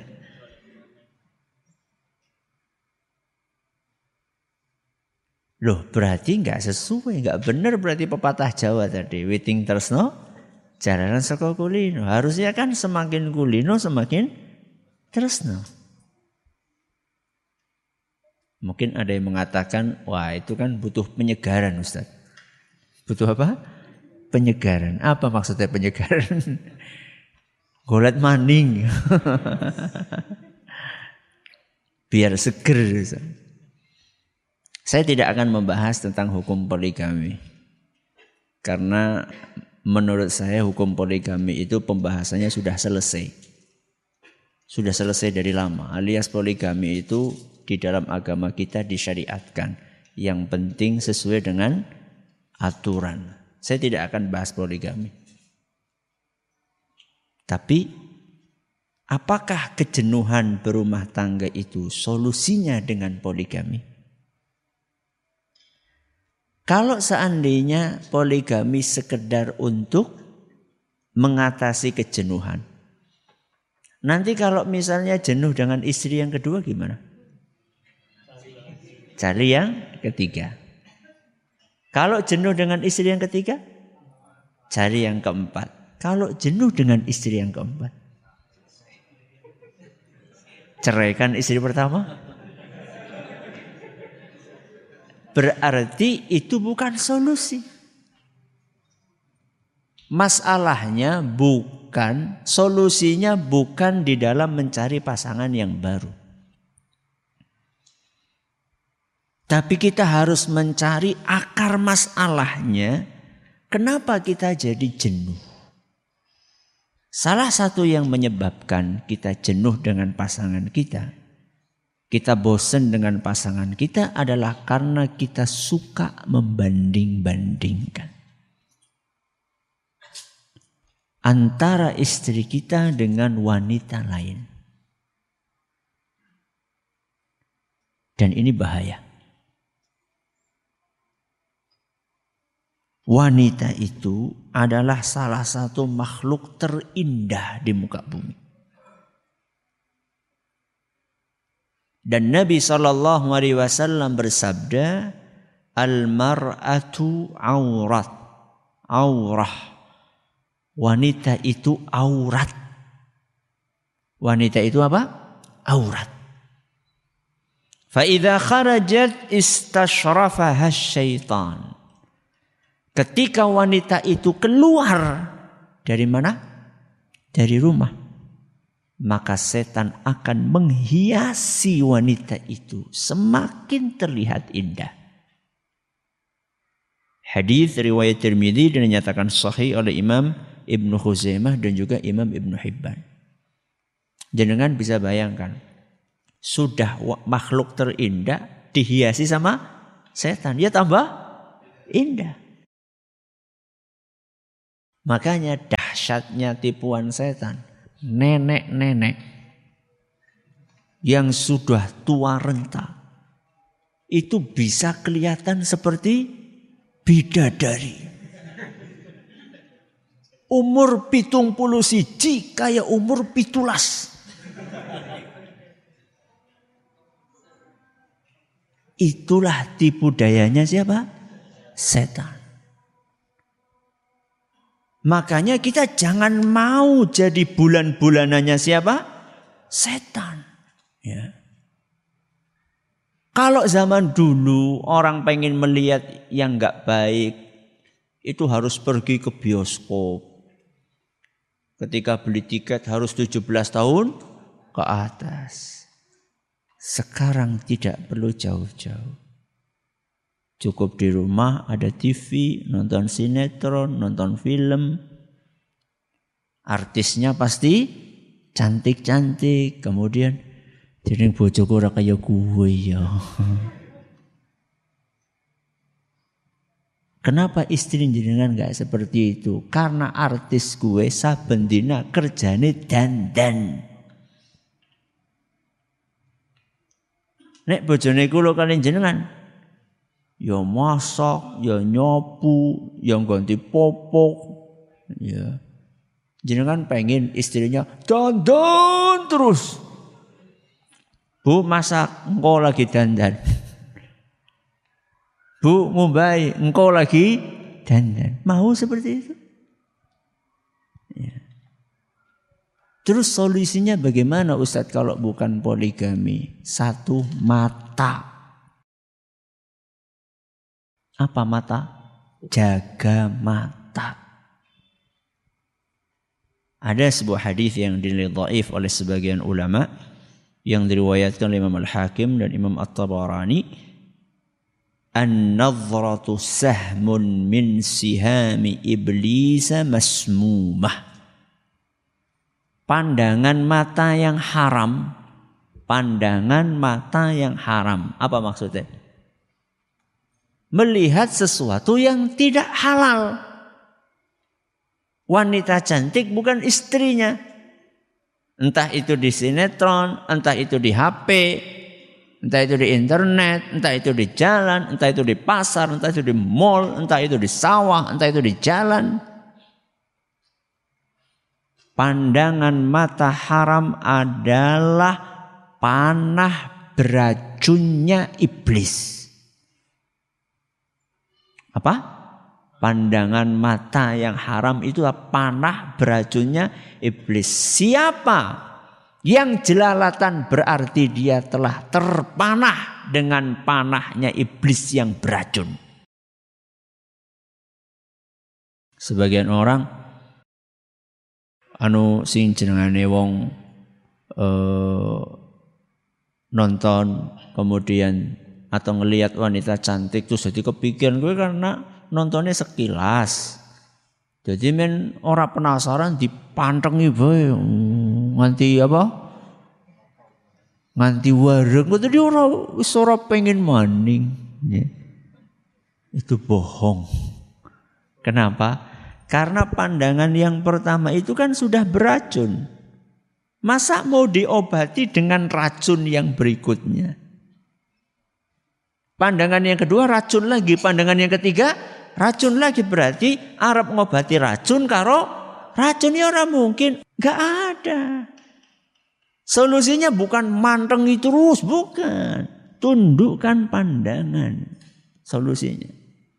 Loh, berarti enggak sesuai, enggak benar berarti pepatah Jawa tadi. Witing tresno jalaran saka kulino. Harusnya kan semakin kulino semakin tresno. Mungkin ada yang mengatakan, wah itu kan butuh penyegaran Ustaz. Butuh apa? Penyegaran. Apa maksudnya penyegaran? Golet maning. Biar seger Ustaz. Saya tidak akan membahas tentang hukum poligami. Karena menurut saya hukum poligami itu pembahasannya sudah selesai. Sudah selesai dari lama. Alias poligami itu di dalam agama kita disyariatkan. Yang penting sesuai dengan aturan. Saya tidak akan bahas poligami. Tapi apakah kejenuhan berumah tangga itu solusinya dengan poligami? Kalau seandainya poligami sekedar untuk mengatasi kejenuhan. Nanti kalau misalnya jenuh dengan istri yang kedua gimana? Cari yang ketiga. Kalau jenuh dengan istri yang ketiga, cari yang keempat. Kalau jenuh dengan istri yang keempat, ceraikan istri pertama. Berarti itu bukan solusi. Masalahnya bukan, solusinya bukan di dalam mencari pasangan yang baru. Tapi kita harus mencari akar masalahnya. Kenapa kita jadi jenuh? Salah satu yang menyebabkan kita jenuh dengan pasangan kita, kita bosan dengan pasangan kita adalah karena kita suka membanding-bandingkan antara istri kita dengan wanita lain. Dan ini bahaya. Wanita itu adalah salah satu makhluk terindah di muka bumi. Dan Nabi shallallahu alaihi wasallam bersabda, al-mar'atu aurat, aurah. Wanita itu aurat. Wanita itu apa? Aurat. Fa idza kharajat istashrafaha syaitan. Ketika wanita itu keluar dari mana? Dari rumah. Maka setan akan menghiasi wanita itu semakin terlihat indah. Hadis riwayat Tirmidzi dan dinyatakan sahih oleh Imam Ibnu Khuzaimah dan juga Imam Ibnu Hibban. Jenengan bisa bayangkan, sudah makhluk terindah dihiasi sama setan, ya tambah indah. Makanya dahsyatnya tipuan setan. Nenek-nenek yang sudah tua renta itu bisa kelihatan seperti bidadari. Umur pitung puluh siji kayak umur pitulas. Itulah tipu dayanya siapa? Setan. Makanya kita jangan mau jadi bulan-bulanannya siapa? Setan. Ya. Kalau zaman dulu orang pengen melihat yang enggak baik, itu harus pergi ke bioskop. Ketika beli tiket harus tujuh belas tahun ke atas. Sekarang tidak perlu jauh-jauh. Cukup di rumah ada T V, nonton sinetron, nonton film. Artisnya pasti cantik-cantik. Kemudian, jadi bojoku ora kaya gue ya. Kenapa istri jenengan enggak seperti itu? Karena artis gue saben dina kerjane dandan. Nek bojone kula kalian jenengan ya masak, ya nyapu, ya ganti popok, ya. Jenengan pengen istrinya dandan terus. Bu masak, engkau lagi dandan. Bu ngumbai, engkau lagi dandan. Mau seperti itu? Ya. Terus solusinya bagaimana Ustadz kalau bukan poligami? Satu, mata. Apa mata? Jaga mata. Ada sebuah hadis yang dinilai dhaif oleh sebagian ulama yang diriwayatkan oleh Imam Al-Hakim dan Imam At-Tabarani. An-nadhratu sahmun min sihami iblisa masmumah. Pandangan mata yang haram. Pandangan mata yang haram. Apa maksudnya? Melihat sesuatu yang tidak halal. Wanita cantik bukan istrinya. Entah itu di sinetron, entah itu di H P, entah itu di internet, entah itu di jalan, entah itu di pasar, entah itu di mall, entah itu di sawah, entah itu di jalan. Pandangan mata haram adalah panah beracunnya iblis. Apa? Pandangan mata yang haram itu panah beracunnya iblis. Siapa yang jelalatan berarti dia telah terpanah dengan panahnya iblis yang beracun. Sebagian orang anu sing jenengane wong eh, nonton kemudian atau ngelihat wanita cantik terus jadi kepikiran gue karena nontonnya sekilas. Jadi men ora penasaran dipantengi bae nganti apa? Nganti wareg tadi ora wis ora pengen maning. Ya. Itu bohong. Kenapa? Karena pandangan yang pertama itu kan sudah beracun. Masa mau diobati dengan racun yang berikutnya? Pandangan yang kedua racun lagi, pandangan yang ketiga racun lagi, berarti Arab ngobati racun karo racun ya ora mungkin, enggak ada. Solusinya bukan mantengi terus, bukan. Tundukkan pandangan. Solusinya.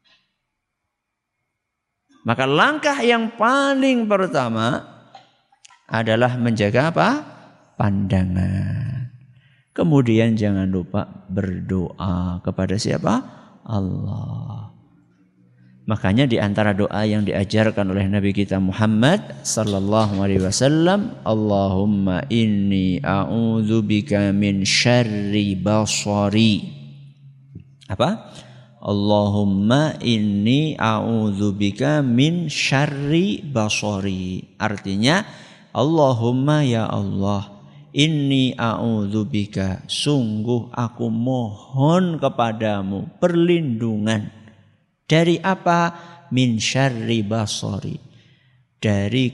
Maka langkah yang paling pertama adalah menjaga apa? Pandangan. Kemudian jangan lupa berdoa kepada siapa? Allah. Makanya di antara doa yang diajarkan oleh Nabi kita Muhammad sallallahu alaihi wasallam, Allahumma inni a'udzubika min syarri basari. Apa? Allahumma inni a'udzubika min syarri basari. Artinya, Allahumma ya Allah, inni a'udzubika, sungguh aku mohon kepadamu perlindungan dari apa? Min syarri basari, dari